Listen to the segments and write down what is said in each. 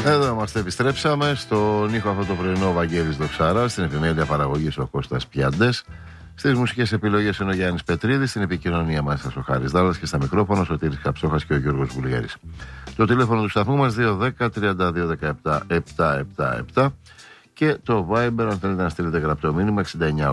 Εδώ είμαστε, επιστρέψαμε. Στον ήχο αυτό το πρωινό ο Βαγγέλης Δοξάρας, στην επιμέλεια παραγωγής ο Κώστας Πιάντες, στις μουσικές επιλογές είναι ο Γιάννης Πετρίδης, στην επικοινωνία μας ο Χάρης Δάλλας και στα μικρόφωνα ο Σωτήρης Καψόχας και ο Γιώργος Βουλγέρης. Το τηλέφωνο του σταθμού μας 210-3217-777 και το Viber, αν θέλετε να στείλετε γραπτό μήνυμα,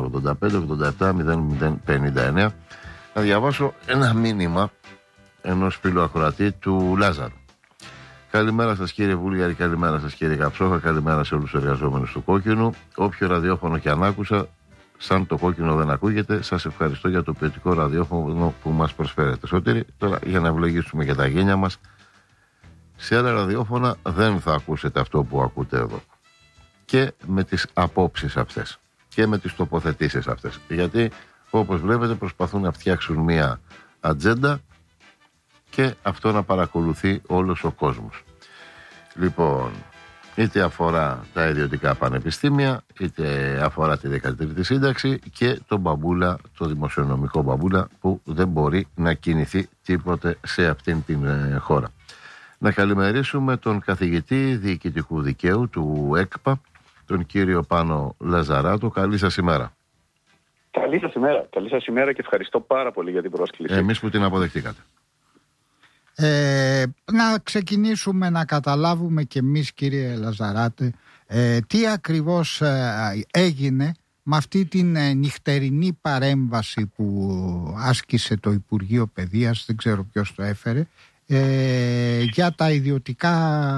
6985-87-0059. Να διαβάσω ένα μήνυμα ενός φίλου ακροατή του Λάζαρου. Καλημέρα σας κύριε Βούλγαρη, καλημέρα σας κύριε Καψόχα, καλημέρα σε όλους τους εργαζόμενους του Κόκκινου. Όποιο ραδιόφωνο και αν άκουσα, σαν το Κόκκινο δεν ακούγεται, σας ευχαριστώ για το ποιοτικό ραδιόφωνο που μας προσφέρετε. Σωτήρη, τώρα για να ευλογήσουμε και τα γένια μας, σε άλλα ραδιόφωνα δεν θα ακούσετε αυτό που ακούτε εδώ. Και με τις απόψεις αυτές και με τις τοποθετήσεις αυτές. Γιατί όπως βλέπετε προσπαθούν να φτιάξουν μία ατζέντα και αυτό να παρακολουθεί όλος ο κόσμος. Λοιπόν, είτε αφορά τα ιδιωτικά πανεπιστήμια, είτε αφορά τη 13η σύνταξη και τον μπαμπούλα, το δημοσιονομικό μπαμπούλα που δεν μπορεί να κινηθεί τίποτε σε αυτήν την χώρα. Να καλημερίσουμε τον καθηγητή διοικητικού δικαίου του ΕΚΠΑ, τον κύριο Πάνο Λαζαράτο. Καλή σας ημέρα. Καλή σας ημέρα και ευχαριστώ πάρα πολύ για την πρόσκληση. Εμείς που την αποδεχτήκατε. Να ξεκινήσουμε να καταλάβουμε και εμείς, κύριε Λαζαράτε, τι ακριβώς έγινε με αυτή την νυχτερινή παρέμβαση που άσκησε το Υπουργείο Παιδείας, δεν ξέρω ποιος το έφερε, για τα ιδιωτικά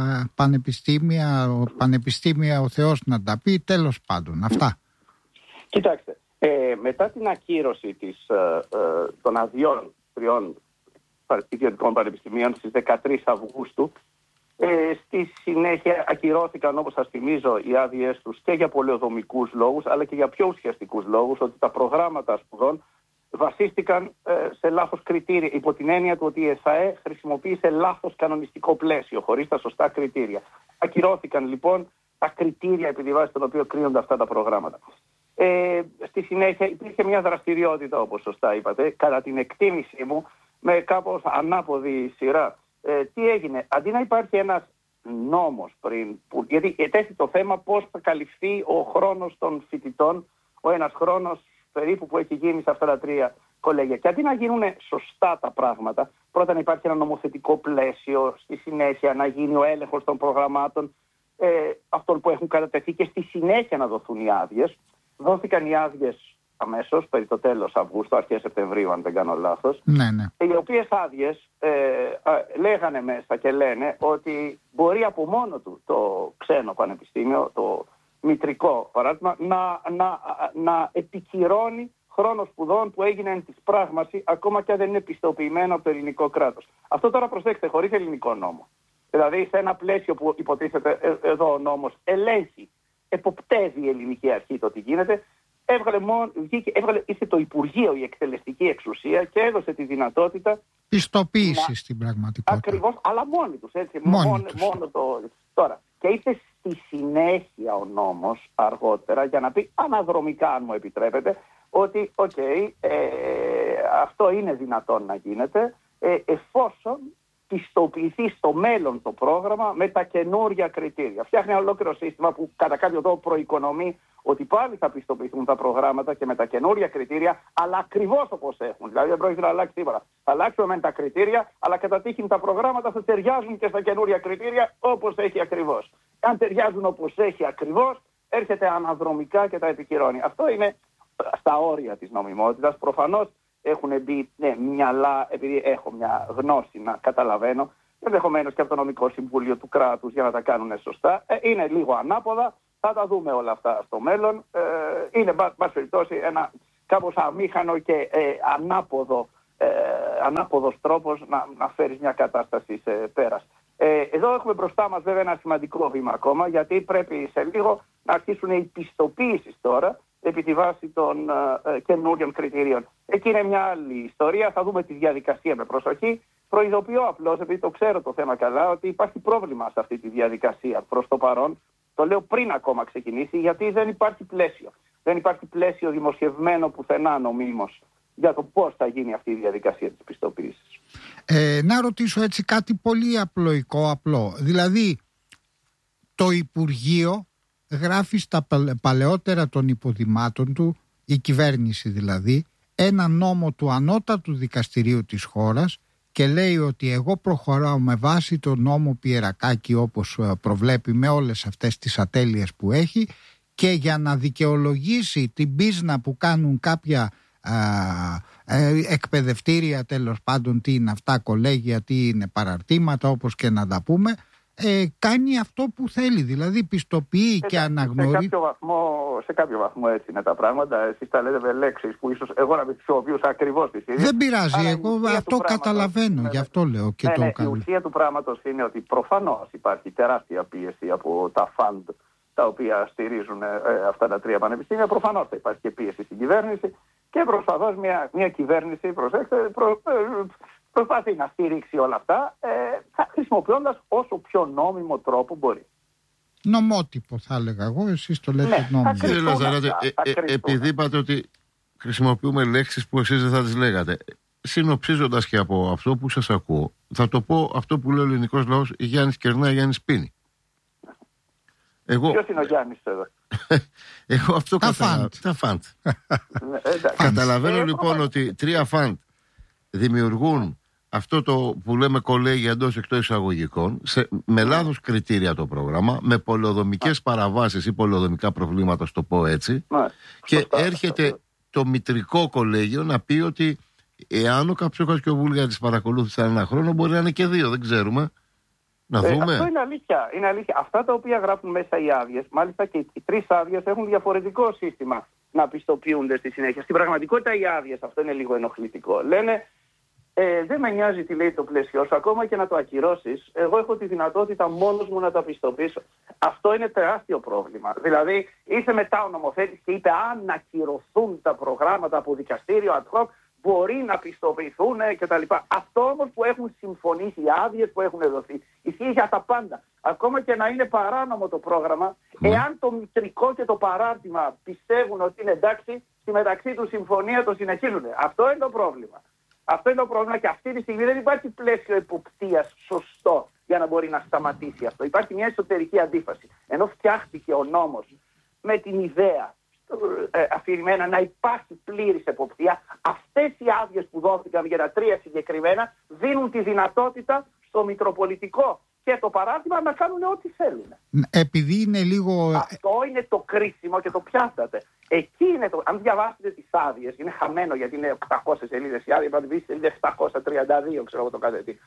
πανεπιστήμια, ο Θεός να τα πει, τέλος πάντων, αυτά. Κοιτάξτε, μετά την ακύρωση των αδειών 3 ιδιωτικών πανεπιστημίων στις 13 Αυγούστου, στη συνέχεια ακυρώθηκαν, όπως σας θυμίζω, οι άδειες τους και για πολεοδομικούς λόγους, αλλά και για πιο ουσιαστικούς λόγους, ότι τα προγράμματα σπουδών βασίστηκαν σε λάθος κριτήρια, υπό την έννοια του ότι η ΕΣΑΕ χρησιμοποίησε λάθος κανονιστικό πλαίσιο, χωρίς τα σωστά κριτήρια. Ακυρώθηκαν λοιπόν τα κριτήρια επί τη βάση των οποίων κρίνονται αυτά τα προγράμματα. Στη συνέχεια υπήρχε μια δραστηριότητα, όπως σωστά είπατε, κατά την εκτίμησή μου, με κάπως ανάποδη σειρά. Τι έγινε, αντί να υπάρχει ένας νόμος πριν, γιατί ετέθη το θέμα πώς θα καλυφθεί ο χρόνος των φοιτητών, ο ένας χρόνος περίπου που έχει γίνει σε αυτά τα 3 κολέγια. Και αντί να γίνουν σωστά τα πράγματα, πρώτα να υπάρχει ένα νομοθετικό πλαίσιο, στη συνέχεια να γίνει ο έλεγχος των προγραμμάτων αυτών που έχουν κατατεθεί και στη συνέχεια να δοθούν οι άδειες. Δόθηκαν οι άδειες αμέσως, περί το τέλος Αυγούστου, αρχές Σεπτεμβρίου, αν δεν κάνω λάθος. Ναι. Οι οποίες άδειες λέγανε μέσα και λένε ότι μπορεί από μόνο του το ξένο πανεπιστήμιο, το μητρικό παράδειγμα, να επικυρώνει χρόνο σπουδών που έγινε εν της πράγμαση, ακόμα και αν δεν είναι πιστοποιημένο από το ελληνικό κράτος. Αυτό τώρα προσέξτε, χωρίς ελληνικό νόμο. Δηλαδή σε ένα πλαίσιο που υποτίθεται εδώ ο νόμος ελέγχει, εποπτεύει η ελληνική αρχή το τι γίνεται, ήρθε το Υπουργείο, η εκτελεστική εξουσία και έδωσε τη δυνατότητα πιστοποίηση στην πραγματικότητα. Ακριβώς, αλλά μόνοι τους, έτσι. Μόνο το. Τώρα, και ήρθε στη συνέχεια ο νόμος αργότερα για να πει αναδρομικά, αν μου επιτρέπετε, ότι αυτό είναι δυνατόν να γίνεται εφόσον πιστοποιηθεί στο μέλλον το πρόγραμμα με τα καινούρια κριτήρια. Φτιάχνει ένα ολόκληρο σύστημα που κατά κάποιο τρόπο προοικονομεί ότι πάλι θα πιστοποιηθούν τα προγράμματα και με τα καινούρια κριτήρια, αλλά ακριβώς όπως έχουν. Δηλαδή δεν πρόκειται να αλλάξει τίποτα. Θα αλλάξουμε με τα κριτήρια, αλλά κατά τύχη τα προγράμματα θα ταιριάζουν και στα καινούρια κριτήρια όπως έχει ακριβώς. Αν ταιριάζουν όπως έχει ακριβώς, έρχεται αναδρομικά και τα επικυρώνει. Αυτό είναι στα όρια της νομιμότητας. Προφανώς έχουν μπει μυαλά, επειδή έχω μια γνώση να καταλαβαίνω, ενδεχομένως και από το νομικό συμβούλιο του κράτους για να τα κάνουν σωστά. Είναι λίγο ανάποδα, θα τα δούμε όλα αυτά στο μέλλον. Είναι, μπας περιπτώσει, ένα κάπως αμήχανο και ανάποδος τρόπος να φέρεις μια κατάσταση σε πέρας. Εδώ έχουμε μπροστά μας βέβαια ένα σημαντικό βήμα ακόμα, γιατί πρέπει σε λίγο να αρχίσουν οι πιστοποίησεις τώρα, επί τη βάση των καινούριων κριτηρίων. Εκεί είναι μια άλλη ιστορία, θα δούμε τη διαδικασία με προσοχή. Προειδοποιώ απλώς, επειδή το ξέρω το θέμα καλά, ότι υπάρχει πρόβλημα σε αυτή τη διαδικασία προς το παρόν. Το λέω πριν ακόμα ξεκινήσει, γιατί δεν υπάρχει πλαίσιο. Δεν υπάρχει πλαίσιο δημοσιευμένο πουθενά νομίμως για το πώς θα γίνει αυτή η διαδικασία της πιστοποίησης. Να ρωτήσω έτσι κάτι πολύ απλό. Δηλαδή, το Υπουργείο γράφει στα παλαιότερα των υποδημάτων του, η κυβέρνηση δηλαδή, ένα νόμο του ανώτατου δικαστηρίου της χώρας και λέει ότι εγώ προχωράω με βάση το νόμο Πιερακάκη όπως προβλέπει, με όλες αυτές τις ατέλειες που έχει, και για να δικαιολογήσει την πίσνα που κάνουν κάποια εκπαιδευτήρια, τέλος πάντων, τι είναι αυτά, κολέγια, τι είναι παραρτήματα, όπως και να τα πούμε, κάνει αυτό που θέλει, δηλαδή πιστοποιεί και αναγνωρίζει. Σε κάποιο βαθμό έτσι είναι τα πράγματα. Εσείς τα λέτε με λέξεις που ίσως εγώ να μην χρησιμοποιούσα ακριβώς τις ίδιες. Δεν πειράζει, εγώ αυτό καταλαβαίνω, γι' αυτό λέω και το κάνω. Η ουσία του πράγματος είναι ότι προφανώς υπάρχει τεράστια πίεση από τα φαντ τα οποία στηρίζουν αυτά τα τρία πανεπιστήμια. Προφανώς θα υπάρχει και πίεση στην κυβέρνηση και προφανώς μια κυβέρνηση, προσπαθεί να στηρίξει όλα αυτά χρησιμοποιώντας όσο πιο νόμιμο τρόπο μπορεί. Νομότυπο θα έλεγα εγώ, εσείς το λέτε νόμιμο. Κύριε Λαζαράτη, επειδή είπατε ότι χρησιμοποιούμε λέξεις που εσείς δεν θα τις λέγατε, συνοψίζοντας και από αυτό που σας ακούω, θα το πω αυτό που λέει ο ελληνικός λαός: Γιάννης κερνάει, Γιάννης πίνει. Ποιος είναι ο Γιάννης εδώ? Εγώ αυτό τα φαντ. Καταλαβαίνω λοιπόν ότι τρία φαντ δημιουργούν αυτό το που λέμε κολέγια εντός εκτός εισαγωγικών, με λάθος κριτήρια το πρόγραμμα, με πολεοδομικές παραβάσεις ή πολεοδομικά προβλήματα, στο πω έτσι, και έρχεται το μητρικό κολέγιο να πει ότι εάν ο Καψόχας και ο Βούλγαρης παρακολούθησαν ένα χρόνο, μπορεί να είναι και δύο, δεν ξέρουμε. Να δούμε. Αυτό είναι αλήθεια. Αυτά τα οποία γράφουν μέσα οι άδειες, μάλιστα και οι τρεις άδειες έχουν διαφορετικό σύστημα να πιστοποιούνται στη συνέχεια. Στην πραγματικότητα οι άδειες, αυτό είναι λίγο ενοχλητικό. Λένε, δεν με νοιάζει τι λέει το πλαίσιο σου, ακόμα και να το ακυρώσεις. Εγώ έχω τη δυνατότητα μόνος μου να τα πιστοποιήσω. Αυτό είναι τεράστιο πρόβλημα. Δηλαδή, ήρθε μετά ο νομοθέτης και είπε, αν ακυρωθούν τα προγράμματα από δικαστήριο ad hoc, μπορεί να πιστοποιηθούν κτλ. Αυτό όμως που έχουν συμφωνήσει, οι άδειες που έχουν δοθεί, ισχύει για τα πάντα. Ακόμα και να είναι παράνομο το πρόγραμμα, εάν το μητρικό και το παράρτημα πιστεύουν ότι είναι εντάξει, στη μεταξύ του συμφωνία το συνεχίζουν. Αυτό είναι το πρόβλημα. Αυτό είναι το πρόβλημα και αυτή τη στιγμή δεν υπάρχει πλαίσιο εποπτείας σωστό για να μπορεί να σταματήσει αυτό. Υπάρχει μια εσωτερική αντίφαση. Ενώ φτιάχτηκε ο νόμος με την ιδέα αφηρημένα να υπάρχει πλήρης εποπτεία, αυτές οι άδειες που δόθηκαν για τα τρία συγκεκριμένα δίνουν τη δυνατότητα στο Μητροπολιτικό και το παράδειγμα να κάνουν ό,τι θέλουν. Επειδή είναι λίγο... Αυτό είναι το κρίσιμο και το πιάσατε. Εκεί είναι το... Αν διαβάσετε τις άδειες, είναι χαμένο γιατί είναι 800 σελίδες η άδεια, πρέπει να δεις σελίδες 732, ξέρω εγώ το κάθε τι.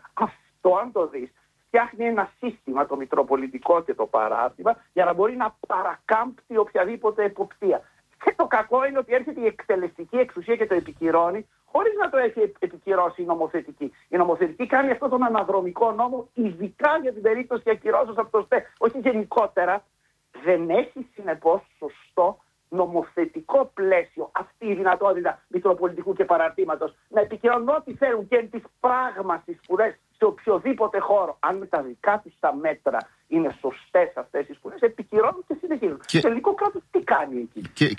Αυτό αν το δεις, φτιάχνει ένα σύστημα, το Μητροπολιτικό και το παράρτημα, για να μπορεί να παρακάμπτει οποιαδήποτε εποπτεία. Και το κακό είναι ότι έρχεται η εκτελεστική εξουσία και το επικυρώνει, χωρίς να το έχει επικυρώσει η νομοθετική. Η νομοθετική κάνει αυτόν τον αναδρομικό νόμο, ειδικά για την περίπτωση ακυρώσεως από το ΣΤΕ. Όχι γενικότερα. Δεν έχει συνεπώς σωστό νομοθετικό πλαίσιο αυτή η δυνατότητα Μητροπολιτικού και παραρτήματος να επικυρώνουν ό,τι θέλουν και τις πράγματι σπουδές σε οποιοδήποτε χώρο. Αν με τα δικά τους τα μέτρα είναι σωστές αυτές οι σπουδές, επικυρώνουν και συνεχίζουν. Και το ελληνικό κράτος τι κάνει εκεί?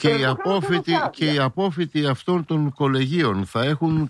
Και οι απόφοιτοι αυτών των κολεγίων θα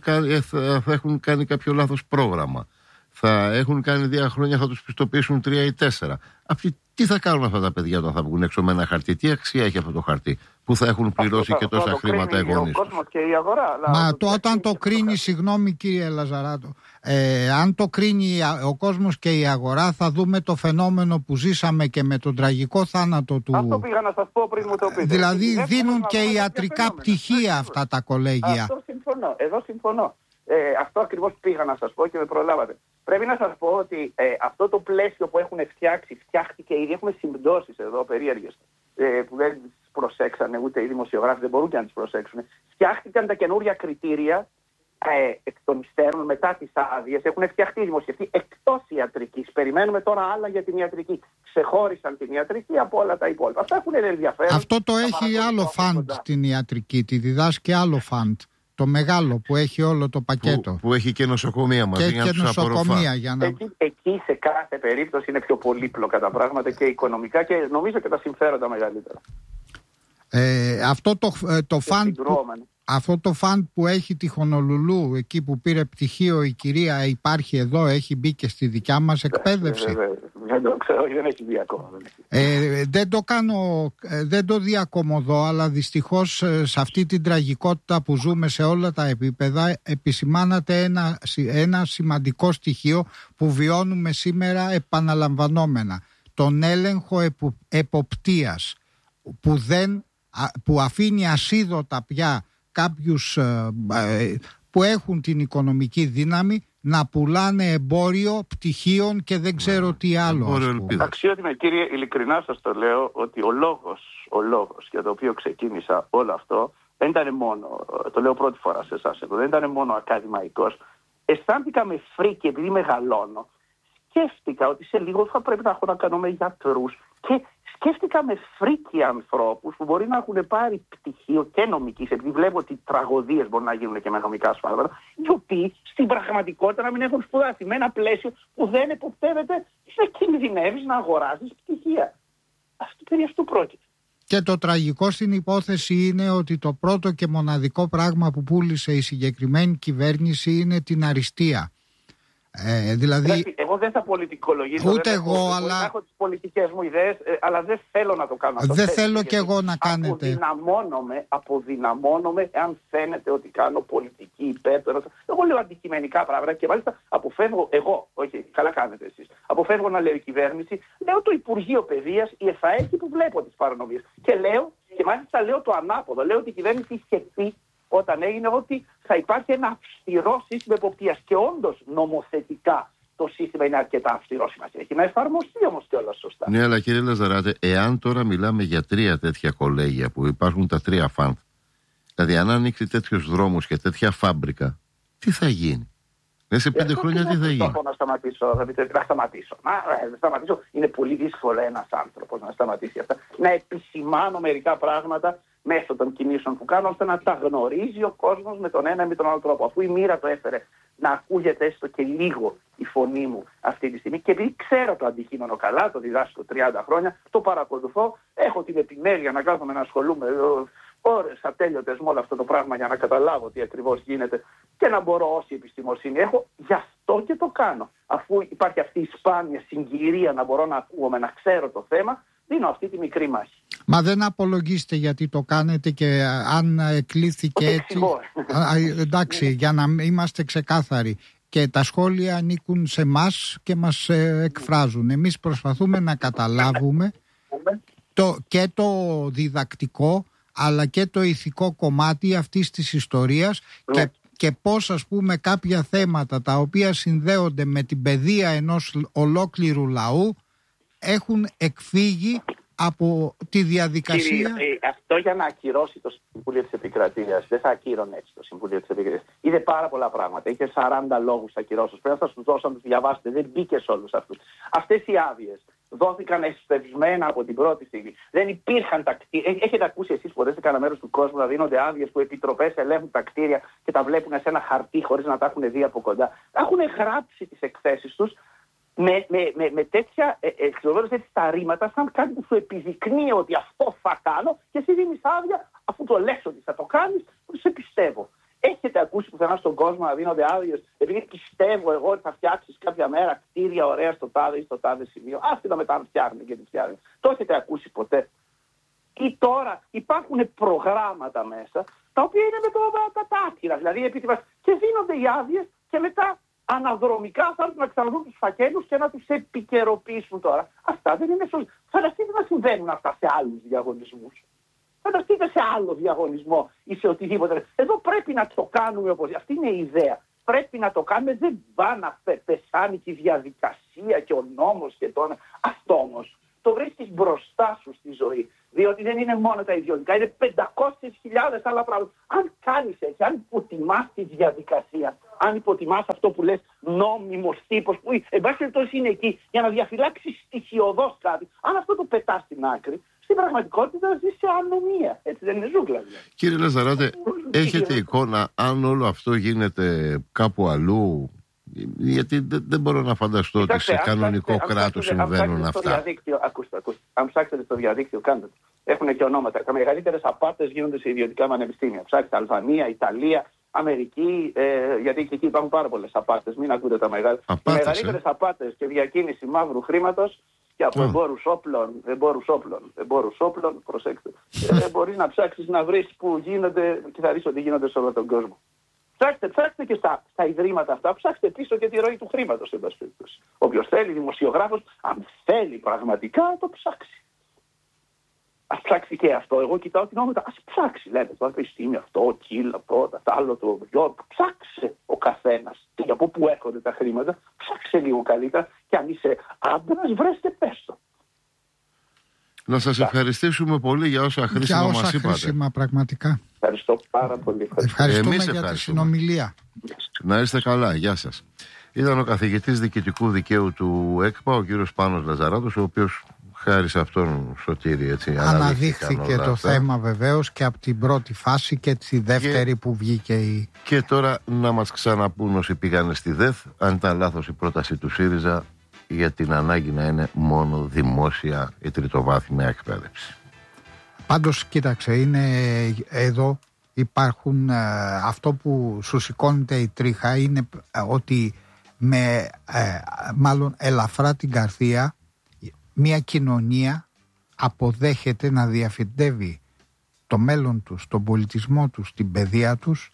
έχουν κάνει κάποιο λάθος πρόγραμμα. Θα έχουν κάνει 2 χρόνια, θα τους πιστοποιήσουν 3 ή 4. Αυτοί τι θα κάνουν αυτά τα παιδιά όταν θα βγουν έξω με ένα χαρτί? Τι αξία έχει αυτό το χαρτί που θα έχουν πληρώσει και τόσα χρήματα οι γονείς τους? Μα όταν το κρίνει, συγγνώμη κύριε Λαζαράτο, αν το κρίνει ο κόσμος και η αγορά, θα δούμε το φαινόμενο που ζήσαμε και με τον τραγικό θάνατο του. Αυτό πήγα να σας πω πριν μου το πείτε. Δηλαδή δίνουν και ιατρικά πτυχία αυτά τα κολέγια. Αυτό συμφωνώ. Εδώ συμφωνώ. Αυτό ακριβώς πήγα να σας πω και με προλάβατε. Πρέπει να σας πω ότι αυτό το πλαίσιο που έχουν φτιάχτηκε ήδη. Έχουμε συμπτώσεις εδώ περίεργες που δεν τις προσέξανε ούτε οι δημοσιογράφοι, δεν μπορούν και να τις προσέξουν. Φτιάχτηκαν τα καινούρια κριτήρια εκ των υστέρων μετά τις άδειες. Έχουν φτιαχτεί, δημοσιευτεί εκτός ιατρικής. Περιμένουμε τώρα άλλα για την ιατρική. Ξεχώρισαν την ιατρική από όλα τα υπόλοιπα. Αυτά έχουν ενδιαφέρον. Αυτό το έχει άλλο φαντ την ιατρική. Τη διδάσκει άλλο φαντ. Το μεγάλο που έχει όλο το πακέτο. Που έχει και νοσοκομεία μαζί για να τους απορροφά. Εκεί σε κάθε περίπτωση είναι πιο πολύπλοκα τα πράγματα και οικονομικά και νομίζω και τα συμφέροντα μεγαλύτερα. Αυτό το φαντ αυτό το φαν που έχει τη Χονολουλού, εκεί που πήρε πτυχίο η κυρία, υπάρχει εδώ, έχει μπει και στη δικιά μας εκπαίδευση? Δεν το ξέρω, δεν έχει μπει ακόμα. Δεν το διακομωδώ, αλλά δυστυχώς σε αυτή την τραγικότητα που ζούμε σε όλα τα επίπεδα επισημάνατε ένα σημαντικό στοιχείο που βιώνουμε σήμερα επαναλαμβανόμενα. Τον έλεγχο εποπτείας που αφήνει ασίδωτα πια κάποιους που έχουν την οικονομική δύναμη να πουλάνε εμπόριο πτυχίων και δεν ξέρω τι άλλο. Αξιότιμε κύριε, ειλικρινά σας το λέω ότι ο λόγος για το οποίο ξεκίνησα όλο αυτό δεν ήταν μόνο, το λέω πρώτη φορά σε εσάς εδώ, δεν ήταν μόνο ακαδημαϊκός. Αισθάνθηκα με φρίκη επειδή μεγαλώνω. Σκέφτηκα ότι σε λίγο θα πρέπει να έχω να κάνω με γιατρούς και σκέφτηκα με φρίκη ανθρώπους που μπορεί να έχουν πάρει πτυχίο και νομικής, επειδή βλέπω ότι τραγωδίες μπορεί να γίνουν και με νομικά σφάλματα, οι οποίοι στην πραγματικότητα να μην έχουν σπουδάσει με ένα πλαίσιο που δεν εποπτεύεται και κινδυνεύεις να αγοράσεις πτυχία. Περί αυτού πρόκειται. Και το τραγικό στην υπόθεση είναι ότι το πρώτο και μοναδικό πράγμα που πούλησε η συγκεκριμένη κυβέρνηση είναι την αριστεία. Δηλαδή, εγώ δεν θα πολιτικολογήσω. Ούτε εγώ, αλλά. Έχω τις πολιτικές μου ιδέες, αλλά δεν θέλω να το κάνω αυτό. Δεν θέλω κι εγώ να κάνετε. Αποδυναμώνομαι εάν φαίνεται ότι κάνω πολιτική υπέρ. Εγώ λέω αντικειμενικά πράγματα και μάλιστα αποφεύγω εγώ. Όχι, καλά κάνετε εσείς. Αποφεύγω να λέω η κυβέρνηση. Λέω το Υπουργείο Παιδείας, η ΕΦΑΕ που βλέπω τις παρανομίες. Και μάλιστα λέω το ανάποδο. Λέω ότι η κυβέρνηση είχε πει όταν έγινε ότι θα υπάρχει ένα αυστηρό σύστημα εποπτείας. Και όντως νομοθετικά το σύστημα είναι αρκετά αυστηρό. Έχει να εφαρμοστεί όμως κιόλας σωστά. Ναι, αλλά κύριε Λαζαράτε, εάν τώρα μιλάμε για 3 τέτοια κολέγια που υπάρχουν τα 3 φαντ, δηλαδή αν ανοίξει τέτοιους δρόμους και τέτοια φάμπρικα, τι θα γίνει? Σε 5 χρόνια τι θα γίνει? Να σταματήσω. Είναι πολύ δύσκολο ένας άνθρωπος να σταματήσει αυτά. Να επισημάνω μερικά πράγματα μέσω των κινήσεων που κάνω, ώστε να τα γνωρίζει ο κόσμος με τον ένα ή με τον άλλο τρόπο. Αφού η μοίρα το έφερε να ακούγεται έστω και λίγο η φωνή μου αυτή τη στιγμή, και επειδή ξέρω το αντικείμενο καλά, το διδάσκω 30 χρόνια, το παρακολουθώ, έχω την επιμέλεια να κάθομαι να ασχολούμαι ώρες ατέλειωτες με όλο αυτό το πράγμα για να καταλάβω τι ακριβώς γίνεται και να μπορώ όση επιστημοσύνη έχω, γι' αυτό και το κάνω. Αφού υπάρχει αυτή η σπάνια συγκυρία να μπορώ να ακούγομαι, να ξέρω το θέμα, δίνω αυτή τη μικρή μάχη. Μα δεν απολογίστε γιατί το κάνετε, και αν κλείθηκε έτσι. Εντάξει, για να είμαστε ξεκάθαροι. Και τα σχόλια ανήκουν σε εμάς και μας εκφράζουν. Εμείς προσπαθούμε να καταλάβουμε και το διδακτικό αλλά και το ηθικό κομμάτι αυτής της ιστορίας, και πώς, ας πούμε, κάποια θέματα τα οποία συνδέονται με την παιδεία ενός ολόκληρου λαού έχουν εκφύγει από τη διαδικασία. Κύριε, αυτό για να ακυρώσει το Συμβούλιο της Επικρατείας, δεν θα ακύρωνε έτσι το Συμβούλιο της Επικρατείας. Είδε πάρα πολλά πράγματα. Είχε 40 λόγους ακυρώσεως. Πρέπει να σας τους δώσω να τους διαβάσετε. Δεν μπήκε σε όλους αυτούς. Αυτές οι άδειες δόθηκαν εσπευσμένα από την πρώτη στιγμή. Δεν υπήρχαν τα κτίρια. Έχετε ακούσει εσείς φορές σε κανένα μέρος του κόσμου να δίνονται άδειες που επιτροπές ελέγχουν τα κτίρια και τα βλέπουν σε ένα χαρτί χωρίς να τα έχουν δει από κοντά? Έχουν γράψει τις εκθέσεις τους με τέτοια τα ρήματα, σαν κάτι που σου επιδεικνύει ότι αυτό θα κάνω, και εσύ δίνεις άδεια, αφού το λες ότι θα το κάνεις, σε πιστεύω. Έχετε ακούσει πουθενά στον κόσμο να δίνονται άδειες επειδή πιστεύω εγώ ότι θα φτιάξεις κάποια μέρα κτίρια ωραία στο τάδε ή στο τάδε σημείο? Άσχετα μετά αν φτιάχνει και τι φτιάχνει. Το έχετε ακούσει ποτέ? Ή τώρα υπάρχουν προγράμματα μέσα τα οποία είναι με τα άκυρα, δηλαδή και δίνονται οι άδειες και μετά αναδρομικά θα έρθουν να ξαναδούν τους φακέλους και να τους επικαιροποιήσουν τώρα. Αυτά δεν είναι σωστά. Φανταστείτε να συμβαίνουν αυτά σε άλλους διαγωνισμούς. Φανταστείτε σε άλλο διαγωνισμό ή σε οτιδήποτε. Εδώ πρέπει να το κάνουμε όπως. Αυτή είναι η ιδέα. Πρέπει να το κάνουμε. Δεν πάει να πεσάνει και η διαδικασία και ο νόμος και το. Αυτό όμως το βρίσκεις μπροστά σου στη ζωή. Διότι δεν είναι μόνο τα ιδιωτικά, είναι 500.000 άλλα πράγματα. Αν κάνεις έτσι, αν υποτιμάς τη διαδικασία, αν υποτιμάς αυτό που λες νόμιμος τύπος, που εν πάση περιπτώσει είναι εκεί για να διαφυλάξει στοιχειωδώς κάτι, αν αυτό το πετάς στην άκρη, στην πραγματικότητα ζει σε ανομία. Έτσι δεν είναι, ζούγκλα δηλαδή. Κύριε Λαζαράτε, έχετε εικόνα αν όλο αυτό γίνεται κάπου αλλού, Γιατί δεν μπορώ να φανταστώ ότι σε κανονικό κράτος συμβαίνουν αυτά. Ακούστε, αν ψάξετε στο διαδίκτυο, κάντε το. Έχουν και ονόματα. Τα μεγαλύτερες απάτες γίνονται σε ιδιωτικά πανεπιστήμια. Ψάξτε Αλβανία, Ιταλία, Αμερική, γιατί και εκεί υπάρχουν πάρα πολλές απάτες. Μην ακούτε τα μεγάλα. Οι μεγαλύτερες απάτες και διακίνηση μαύρου χρήματος και από εμπόρους όπλων, προσέξτε. Μπορείς να ψάξεις να βρεις που γίνονται και θα δεις ότι γίνονται σε όλο τον κόσμο. Ψάξτε και στα ιδρύματα αυτά, ψάξτε πίσω και τη ροή του χρήματος. Όποιος θέλει, δημοσιογράφος, αν θέλει πραγματικά, το ψάξει. Ας ψάξει και αυτό. Εγώ κοιτάω την ονόματα. Ας ψάξει, λέτε. Το πανεπιστήμιο αυτό, ο Κίλ, αυτό, το άλλο, το Γιώργο. Ψάξε ο καθένας. Και από πού έρχονται τα χρήματα, ψάξε λίγο καλύτερα. Και αν είσαι άντρας, βρέστε πέστο. Να σας ευχαριστήσουμε πολύ για όσα χρήσιμα μας είπατε. Για όσα χρήσιμα, πραγματικά. Ευχαριστώ πάρα πολύ. Ευχαριστούμε για τη συνομιλία. Να είστε καλά. Γεια σας. Ήταν ο καθηγητής διοικητικού δικαίου του ΕΚΠΑ, ο κύριος Πάνος Λαζαράτος, ο οποίος χάρη σε αυτόν, Σωτήρη, έτσι, αναδείχθηκε το θέμα βεβαίως και από την πρώτη φάση και τη δεύτερη που βγήκε η... Και τώρα να μας ξαναπούν όσοι πήγανε στη ΔΕΘ αν ήταν λάθος η πρόταση του ΣΥΡΙΖΑ για την ανάγκη να είναι μόνο δημόσια η τριτοβάθμια εκπαίδευση. Πάντως κοίταξε, είναι εδώ υπάρχουν, αυτό που σου σηκώνεται η τρίχα είναι ότι με μάλλον ελαφρά την καρδία μια κοινωνία αποδέχεται να διαφυτεύει το μέλλον τους, τον πολιτισμό τους, την παιδεία τους,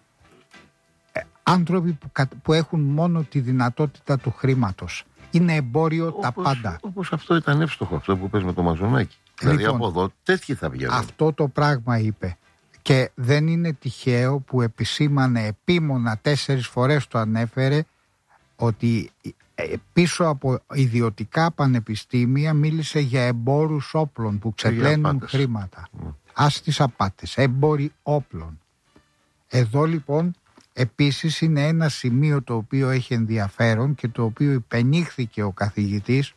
άνθρωποι που έχουν μόνο τη δυνατότητα του χρήματος. Είναι εμπόριο τα πάντα. Όπως αυτό ήταν εύστοχο, αυτό που πες με το Μαζονάκι. Δηλαδή από εδώ τέτοιοι θα βγαίνουν. Αυτό το πράγμα είπε. Και δεν είναι τυχαίο που επισήμανε επίμονα 4 φορές το ανέφερε ότι πίσω από ιδιωτικά πανεπιστήμια μίλησε για εμπόρους όπλων που ξεπλένουν χρήματα. Ας τις απάτες, εμπόροι όπλων. Εδώ λοιπόν επίσης είναι ένα σημείο το οποίο έχει ενδιαφέρον και το οποίο υπενήχθηκε ο καθηγητής.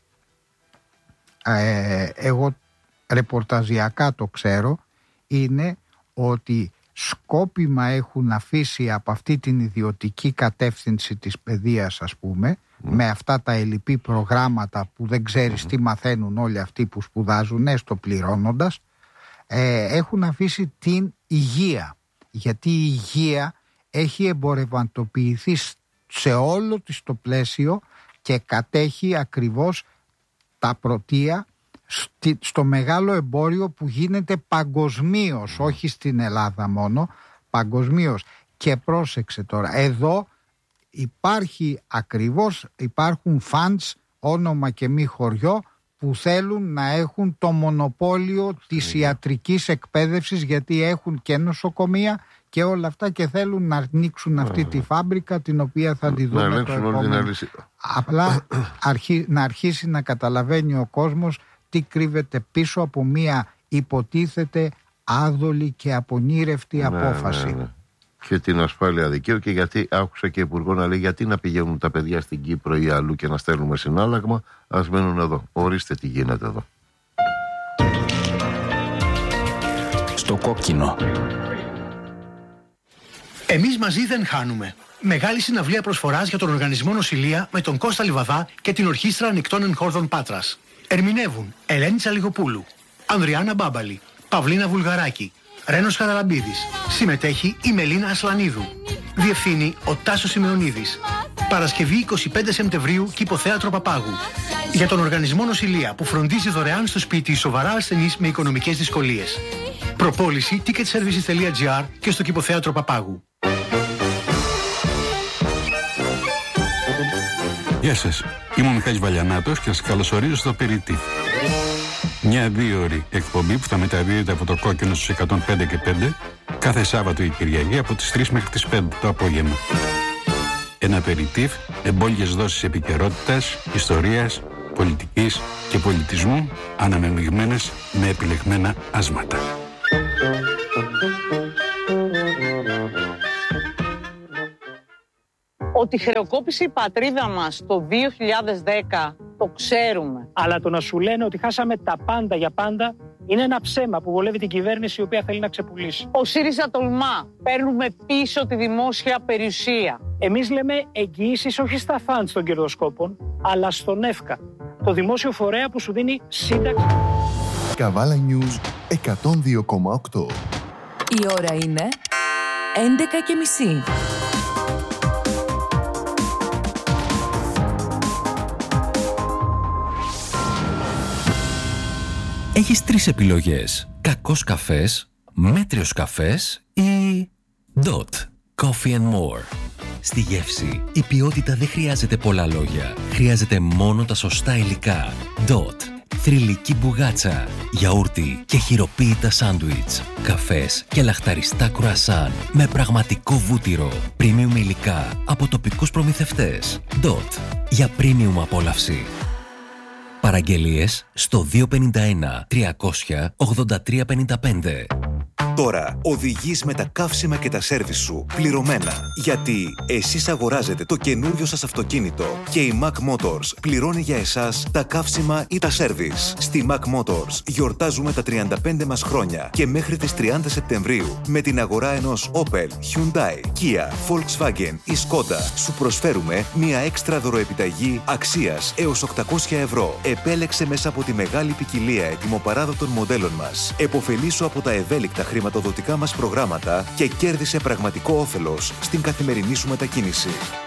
Εγώ ρεπορταζιακά το ξέρω, είναι ότι σκόπιμα έχουν αφήσει από αυτή την ιδιωτική κατεύθυνση της παιδείας, ας πούμε, με αυτά τα ελλειπή προγράμματα που δεν ξέρεις τι μαθαίνουν όλοι αυτοί που σπουδάζουν, έστω πληρώνοντας, έχουν αφήσει την υγεία. Γιατί η υγεία έχει εμπορευματοποιηθεί σε όλο της το πλαίσιο και κατέχει ακριβώς τα πρωτεία στο μεγάλο εμπόριο που γίνεται παγκοσμίως, όχι στην Ελλάδα μόνο, παγκοσμίως. Και πρόσεξε τώρα, εδώ υπάρχουν funds, όνομα και μη χωριό, που θέλουν να έχουν το μονοπόλιο της ιατρικής εκπαίδευσης, γιατί έχουν και νοσοκομεία και όλα αυτά και θέλουν να ανοίξουν αυτή τη φάμπρικα την οποία θα τη δούμε το επόμενο. Απλά να αρχίσει να καταλαβαίνει ο κόσμος τι κρύβεται πίσω από μια υποτίθεται άδολη και απονήρευτη απόφαση. Ναι. Και την ασφάλεια δικαίου, και γιατί άκουσα και υπουργό να λέει γιατί να πηγαίνουν τα παιδιά στην Κύπρο ή αλλού και να στέλνουμε συνάλλαγμα, ας μένουν εδώ. Ορίστε τι γίνεται εδώ. Στο κόκκινο. Εμείς μαζί δεν χάνουμε. Μεγάλη συναυλία προσφοράς για τον Οργανισμό Νοσηλεία με τον Κώστα Λιβαδά και την Ορχήστρα Ανοιχτών Εγχόρδων Πάτρας. Ερμηνεύουν Ελένη Τσαλιγοπούλου, Ανδριάννα Μπάμπαλη, Παυλίνα Βουλγαράκη, Ρένος Χαραλαμπίδης. Συμμετέχει η Μελίνα Ασλανίδου. Διευθύνει ο Τάσος Σημεωνίδης. Παρασκευή 25 Σεπτεμβρίου, Κηποθέατρο Παπάγου. Για τον Οργανισμό Νοσηλεία που φροντίζει δωρεάν στο σπίτι σοβαρά ασθενείς με οικονομικές δυσκολίες. Προπόληση ticketservices.gr και στο Κηποθέατρο Παπάγου. Γεια σας, είμαι ο Μιχάλης Βαλιανάτος και σας καλωσορίζω στο Περιττή. Μια 2ωρη εκπομπή που θα μεταδίδεται από το κόκκινο στους 105 και 5 κάθε Σάββατο ή Κυριακή από τις 3 μέχρι τις 5 το απόγευμα. Ένα Περιττίφ, εμπόλιες δόσεις επικαιρότητας, ιστορίας, πολιτικής και πολιτισμού, αναμεμειγμένες με επιλεγμένα άσματα. Ότι χρεοκόπησε η πατρίδα μας το 2010, το ξέρουμε. Αλλά το να σου λένε ότι χάσαμε τα πάντα για πάντα Είναι ένα ψέμα που βολεύει την κυβέρνηση η οποία θέλει να ξεπουλήσει. Ο ΣΥΡΙΖΑ τολμά. Παίρνουμε πίσω τη δημόσια περιουσία. Εμείς λέμε εγγυήσεις όχι στα φαντς των κερδοσκόπων, αλλά στον ΕΦΚΑ, το δημόσιο φορέα που σου δίνει σύνταξη. Καβάλα News 102,8. Η ώρα είναι 11:30. Έχεις 3 επιλογές. Κακός καφές, μέτριος καφές ή DOT. Coffee and more. Στη γεύση, η ποιότητα δεν χρειάζεται πολλά λόγια. Χρειάζεται μόνο τα σωστά υλικά. DOT. Θρυλική μπουγάτσα, γιαούρτι και χειροποίητα σάντουιτς, καφές και λαχταριστά κρουασάν με πραγματικό βούτυρο, premium υλικά από τοπικούς προμηθευτές. DOT. Για premium απόλαυση. Παραγγελίες στο 251 300 8355. Τώρα οδηγείς με τα καύσιμα και τα σέρβις σου πληρωμένα. Γιατί εσείς αγοράζετε το καινούριο σας αυτοκίνητο και η Mac Motors πληρώνει για εσάς τα καύσιμα ή τα σέρβις. Στη Mac Motors γιορτάζουμε τα 35 μας χρόνια και μέχρι τις 30 Σεπτεμβρίου με την αγορά ενός Opel, Hyundai, Kia, Volkswagen ή Skoda σου προσφέρουμε μια έξτρα δωροεπιταγή αξίας έως 800 ευρώ. Επέλεξε μέσα από τη μεγάλη ποικιλία ετοιμοπαράδοτων μοντέλων μας. Εποφελήσου από τα ευέλικτα χρηματοδοτικά μας προγράμματα και κέρδισε πραγματικό όφελος στην καθημερινή σου μετακίνηση.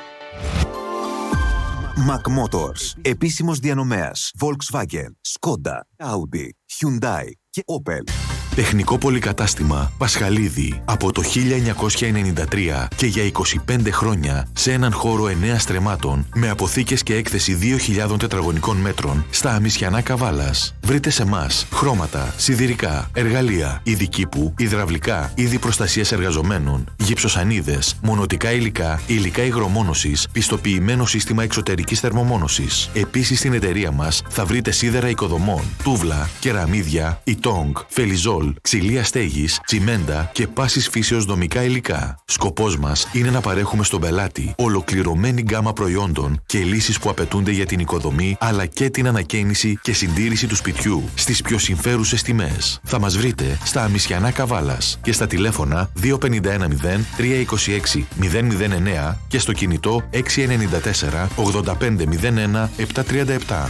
Mac Motors. Επίσημος διανομέας Volkswagen, Skoda, Audi, Hyundai και Opel. Τεχνικό πολυκατάστημα Πασχαλίδη από το 1993 και για 25 χρόνια σε έναν χώρο 9 στρεμμάτων με αποθήκες και έκθεση 2.000 τετραγωνικών μέτρων στα Αμισιανά Καβάλας. Βρείτε σε μας χρώματα, σιδηρικά, εργαλεία, ειδική που, υδραυλικά, είδη προστασίας εργαζομένων, γυψοσανίδες, μονοτικά υλικά, υλικά υγρομόνωσης, πιστοποιημένο σύστημα εξωτερικής θερμομόνωσης. Επίσης στην εταιρεία μας θα βρείτε σίδερα οικοδομών, τούβλα, κεραμίδια, ιτόγκ, φελιζόλ, ξυλία στέγης, τσιμέντα και πάσης φύσεως δομικά υλικά. Σκοπός μας είναι να παρέχουμε στον πελάτη ολοκληρωμένη γκάμα προϊόντων και λύσεις που απαιτούνται για την οικοδομή αλλά και την ανακαίνιση και συντήρηση του σπιτιού στις πιο συμφέρουσες τιμές. Θα μας βρείτε στα Αμισιανά Καβάλας και στα τηλέφωνα 2510 326 009 και στο κινητό 694 8501 737.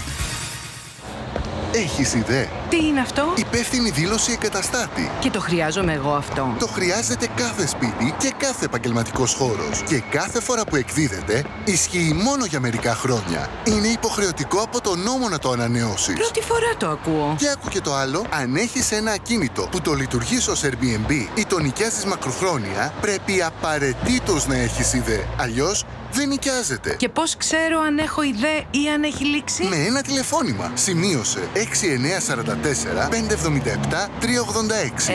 Έχεις ιδέα? Τι είναι αυτό? Υπεύθυνη δήλωση εγκαταστάτη. Και το χρειάζομαι εγώ αυτό. Το χρειάζεται κάθε σπίτι και κάθε επαγγελματικός χώρος. Και κάθε φορά που εκδίδεται, ισχύει μόνο για μερικά χρόνια. Είναι υποχρεωτικό από το νόμο να το ανανεώσεις. Πρώτη φορά το ακούω. Και άκου και το άλλο, αν έχεις ένα ακίνητο που το λειτουργείς ως Airbnb ή το νοικιάζεις μακροχρόνια, πρέπει απαραίτητος να έχεις ιδέα. Αλλιώς δεν νοικιάζεται. Και πώς ξέρω αν έχω ιδέα ή αν έχει λήξει? Με ένα τηλεφώνημα. Σημείωσε 6944 577 386.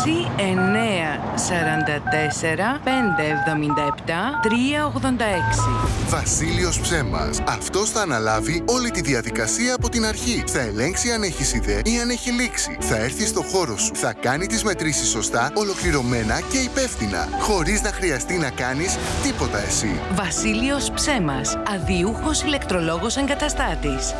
6944 577 386. Βασίλειος Ψέμας. Αυτός θα αναλάβει όλη τη διαδικασία από την αρχή. Θα ελέγξει αν έχεις ιδέα ή αν έχει λήξει. Θα έρθει στο χώρο σου. Θα κάνει τις μετρήσεις σωστά, ολοκληρωμένα και υπεύθυνα. Χωρίς να χρειαστεί να κάνεις τίποτα εσύ. Βασίλειος Ψέμας. Αδιούχος ηλεκτρολόγος εγκαταστάτης.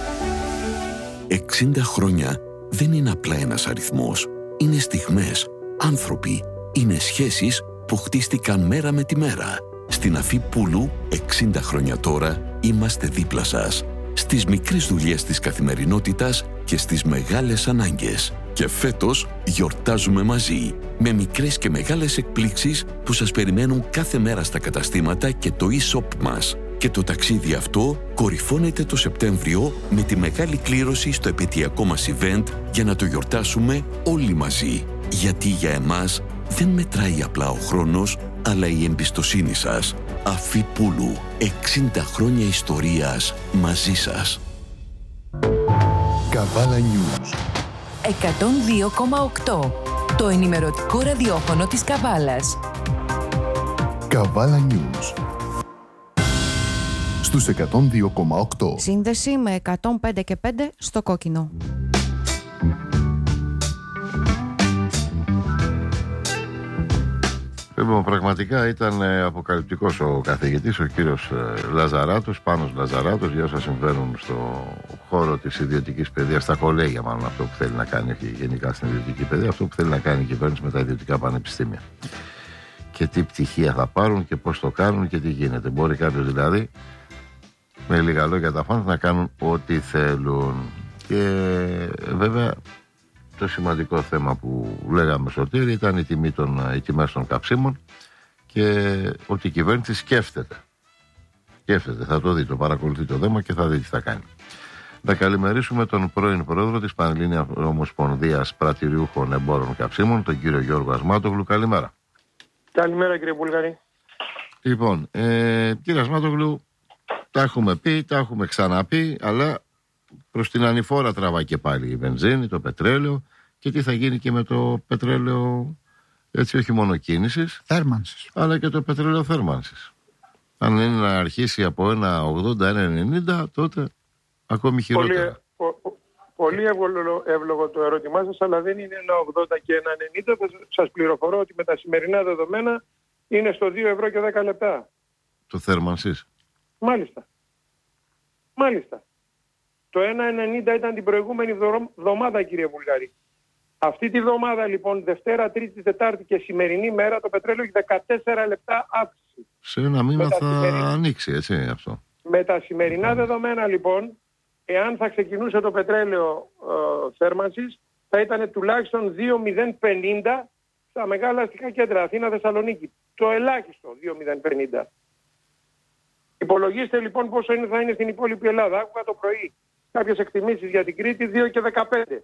60 χρόνια δεν είναι απλά ένας αριθμός. Είναι στιγμές, άνθρωποι, είναι σχέσεις που χτίστηκαν μέρα με τη μέρα. Στην Αφή Πούλου, 60 χρόνια τώρα, είμαστε δίπλα σας. Στις μικρές δουλειές της καθημερινότητας και στις μεγάλες ανάγκες. Και φέτος γιορτάζουμε μαζί, με μικρές και μεγάλες εκπλήξεις που σας περιμένουν κάθε μέρα στα καταστήματα και το e-shop μας. Και το ταξίδι αυτό κορυφώνεται το Σεπτέμβριο με τη μεγάλη κλήρωση στο επαιτειακό μας event για να το γιορτάσουμε όλοι μαζί. Γιατί για εμάς δεν μετράει απλά ο χρόνος, αλλά η εμπιστοσύνη σας. Αφή Πούλου, 60 χρόνια ιστορίας μαζί σας. Καβάλα News 102,8. Το ενημερωτικό ραδιόφωνο της Καβάλας. Καβάλα News στους 102,8. Σύνδεση με 105 και 5 στο κόκκινο. Λοιπόν, πραγματικά ήταν αποκαλυπτικός ο καθηγητής, ο κύριος Λαζαράτος, Πάνος Λαζαράτος, για όσα συμβαίνουν στο χώρο της ιδιωτικής παιδείας, στα κολέγια μάλλον, αυτό που θέλει να κάνει, όχι γενικά στην ιδιωτική παιδεία, αυτό που θέλει να κάνει η κυβέρνηση με τα ιδιωτικά πανεπιστήμια. Και τι πτυχία θα πάρουν και πώς το κάνουν και τι γίνεται. Μπορεί κάποιος δηλαδή, με λίγα λόγια τα φάνη, να κάνουν ό,τι θέλουν. Και βέβαια το σημαντικό θέμα που λέγαμε, Σωτήρη, ήταν οι τιμές των καυσίμων και ότι η κυβέρνηση σκέφτεται. Θα το δει, το παρακολουθεί το θέμα και θα δει τι θα κάνει. Να καλημερίσουμε τον πρώην πρόεδρο της Πανελλήνιας Ομοσπονδίας Πρατηριούχων Εμπόρων Καυσίμων, τον κύριο Γιώργο Ασμάτογλου. Καλημέρα. Καλημέρα, κύριε Βουλγαρή. Λοιπόν, κύριε Ασμάτογλου, τα έχουμε πει, τα έχουμε ξαναπεί, αλλά προς την ανηφόρα τραβάει και πάλι η βενζίνη, το πετρέλαιο, και τι θα γίνει και με το πετρέλαιο, έτσι, όχι μόνο κίνησης, θέρμανσης, αλλά και το πετρέλαιο θέρμανσης. Αν είναι να αρχίσει από 1,80-1,90, τότε ακόμη χειρότερα. Πολύ εύλογο το ερώτημά σας, αλλά δεν είναι 1,80 και 1,90. Σας πληροφορώ ότι με τα σημερινά δεδομένα είναι στο 2 ευρώ και 10 λεπτά. Το θέρμανσης. Μάλιστα. Το 1,90 ήταν την προηγούμενη εβδομάδα, κύριε Βουλγαρή. Αυτή τη βδομάδα λοιπόν, Δευτέρα, Τρίτη, Τετάρτη και σημερινή μέρα, το πετρέλαιο έχει 14 λεπτά αύξηση. Σε ένα μήνα θα ανοίξει, έτσι, αυτό. Με τα σημερινά δεδομένα λοιπόν, εάν θα ξεκινούσε το πετρέλαιο θέρμανσης, θα ήταν τουλάχιστον 2,050 στα μεγάλα αστικά κέντρα, Αθήνα, Θεσσαλονίκη. Το ελάχιστο 2,050. Υπολογίστε λοιπόν πόσο θα είναι στην υπόλοιπη Ελλάδα. Άκουγα το πρωί κάποιες εκτιμήσεις για την Κρήτη, 2 και 15.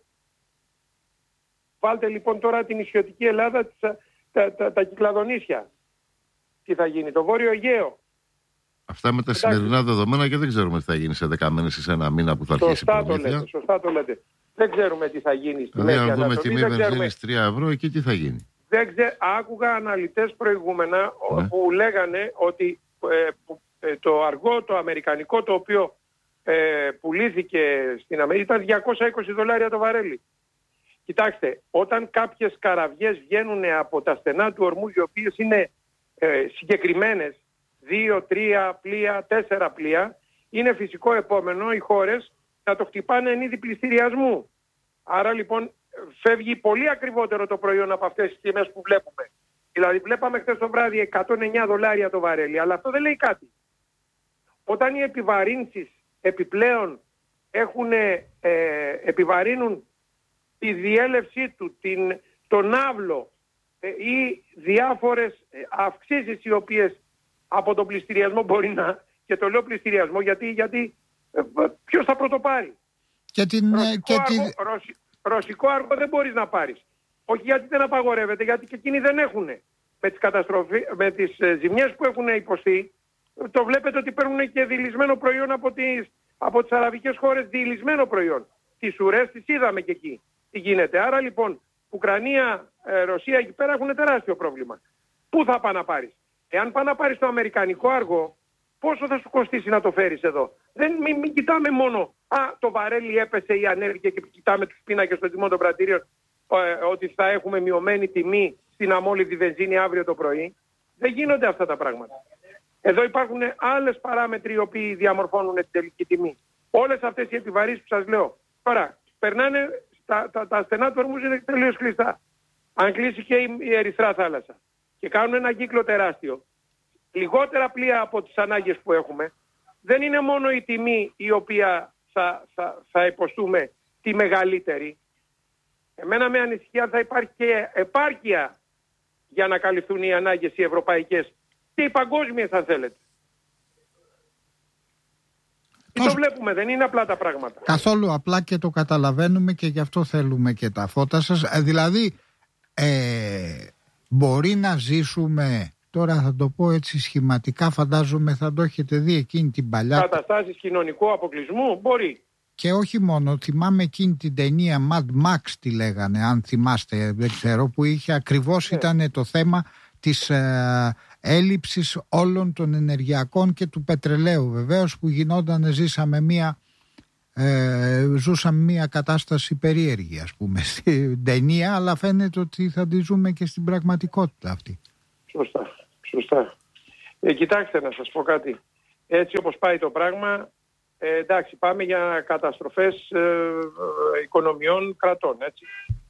Βάλτε λοιπόν τώρα την νησιωτική Ελλάδα, τα Κυκλαδονήσια. Τι θα γίνει, το Βόρειο Αιγαίο. Αυτά με τα σημερινά δεδομένα και δεν ξέρουμε τι θα γίνει σε 10 μήνες ή σε ένα μήνα που θα αρχίσει η προμήθεια. Σωστά το λέτε. Δεν ξέρουμε τι θα γίνει στη Μέση Ανατολή. Αν δούμε τιμή βενζίνης 3 ευρώ, εκεί τι θα γίνει. Άκουγα αναλυτές προηγούμενα που λέγανε ότι το αργό, το αμερικανικό, το οποίο πουλήθηκε στην Αμερική, ήταν $220 το βαρέλι. Κοιτάξτε, όταν κάποιες καραβιές βγαίνουν από τα στενά του ορμού, οι οποίες είναι συγκεκριμένες, 2, 3 πλοία, 4 πλοία, είναι φυσικό επόμενο οι χώρες να το χτυπάνε εν είδη πληστηριασμού. Άρα λοιπόν φεύγει πολύ ακριβότερο το προϊόν από αυτές τις τιμές που βλέπουμε. Δηλαδή βλέπαμε χθες το βράδυ $109 το βαρέλι, αλλά αυτό δεν λέει κάτι. Όταν οι επιβαρύνσεις επιπλέον επιβαρύνουν τη διέλευσή του, τον άβλο ή διάφορες αυξήσεις οι οποίες από τον πληστηριασμό μπορεί να, και το λέω πληστηριασμό γιατί ποιος θα πρωτοπάρει. Ρωσικό άργο δεν μπορείς να πάρεις. Όχι γιατί δεν απαγορεύεται, γιατί και εκείνοι δεν έχουν. Με τις ζημιές που έχουν υποστεί, το βλέπετε ότι παίρνουν και διηλυσμένο προϊόν από τις αραβικές χώρες, διηλυσμένο προϊόν. Τις ουρές τις είδαμε και εκεί. Τι γίνεται. Άρα λοιπόν, Ουκρανία, Ρωσία εκεί πέρα έχουν τεράστιο πρόβλημα. Πού θα πάνε να πάρεις. Εάν πάνε να πάρεις το αμερικανικό άργο, πόσο θα σου κοστίσει να το φέρεις εδώ. Μην κοιτάμε μόνο το βαρέλι έπεσε ή ανέβηκε και κοιτάμε τους πίνακες των τιμών των πρατήριων ότι θα έχουμε μειωμένη τιμή στην αμόλυβδη βενζίνη αύριο το πρωί. Δεν γίνονται αυτά τα πράγματα. Εδώ υπάρχουν άλλες παράμετροι οι οποίοι διαμορφώνουν την τελική τιμή. Όλες αυτές οι επιβαρύσεις που σας λέω. Τώρα, περνάνε τα στενά του ορμούς είναι τελείως κλειστά. Αν κλείσει και η Ερυθρά θάλασσα και κάνουν ένα κύκλο τεράστιο, λιγότερα πλοία από τις ανάγκες που έχουμε, δεν είναι μόνο η τιμή η οποία θα υποστούμε τη μεγαλύτερη. Εμένα με ανησυχία θα υπάρχει και επάρκεια για να καλυφθούν οι ανάγκες οι ευρωπαϊκές και οι παγκόσμιες αν θέλετε. Το βλέπουμε, δεν είναι απλά τα πράγματα. Καθόλου απλά και το καταλαβαίνουμε και γι' αυτό θέλουμε και τα φώτα σας. Δηλαδή, μπορεί να ζήσουμε, τώρα θα το πω έτσι σχηματικά, φαντάζομαι θα το έχετε δει εκείνη την παλιά... Καταστάσεις κοινωνικού αποκλεισμού, μπορεί. Και όχι μόνο, θυμάμαι εκείνη την ταινία Mad Max τη λέγανε, αν θυμάστε, δεν ξέρω, που είχε ακριβώς ήταν το θέμα της έλλειψης όλων των ενεργειακών και του πετρελαίου βεβαίως που ζούσαμε μια κατάσταση περίεργη ας πούμε στην ταινία, αλλά φαίνεται ότι θα τη ζούμε και στην πραγματικότητα αυτή. Σωστά. Κοιτάξτε να σας πω κάτι. Έτσι όπως πάει το πράγμα Εντάξει, πάμε για καταστροφές οικονομιών κρατών, έτσι.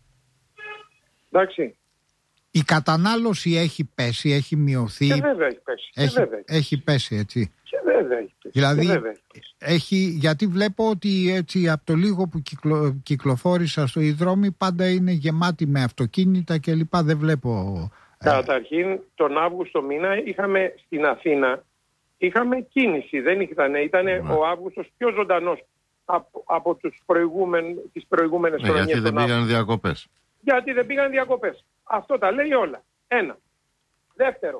Εντάξει. Η κατανάλωση έχει πέσει, έχει μειωθεί. Και βέβαια έχει πέσει. Έχει πέσει, έτσι. Και βέβαια έχει πέσει. Δηλαδή, γιατί βλέπω ότι έτσι από το λίγο που κυκλοφόρησα οι δρόμοι πάντα είναι γεμάτοι με αυτοκίνητα και λοιπά. Δεν βλέπω... Καταρχήν, τον Αύγουστο μήνα είχαμε στην Αθήνα κίνηση. Δεν ήταν ο Αύγουστος πιο ζωντανός από τις προηγούμενες χρονιές. Γιατί δεν πήγαν διακοπές. Γιατί δεν πήγαν διακοπές. Αυτό τα λέει όλα. Ένα. Δεύτερο.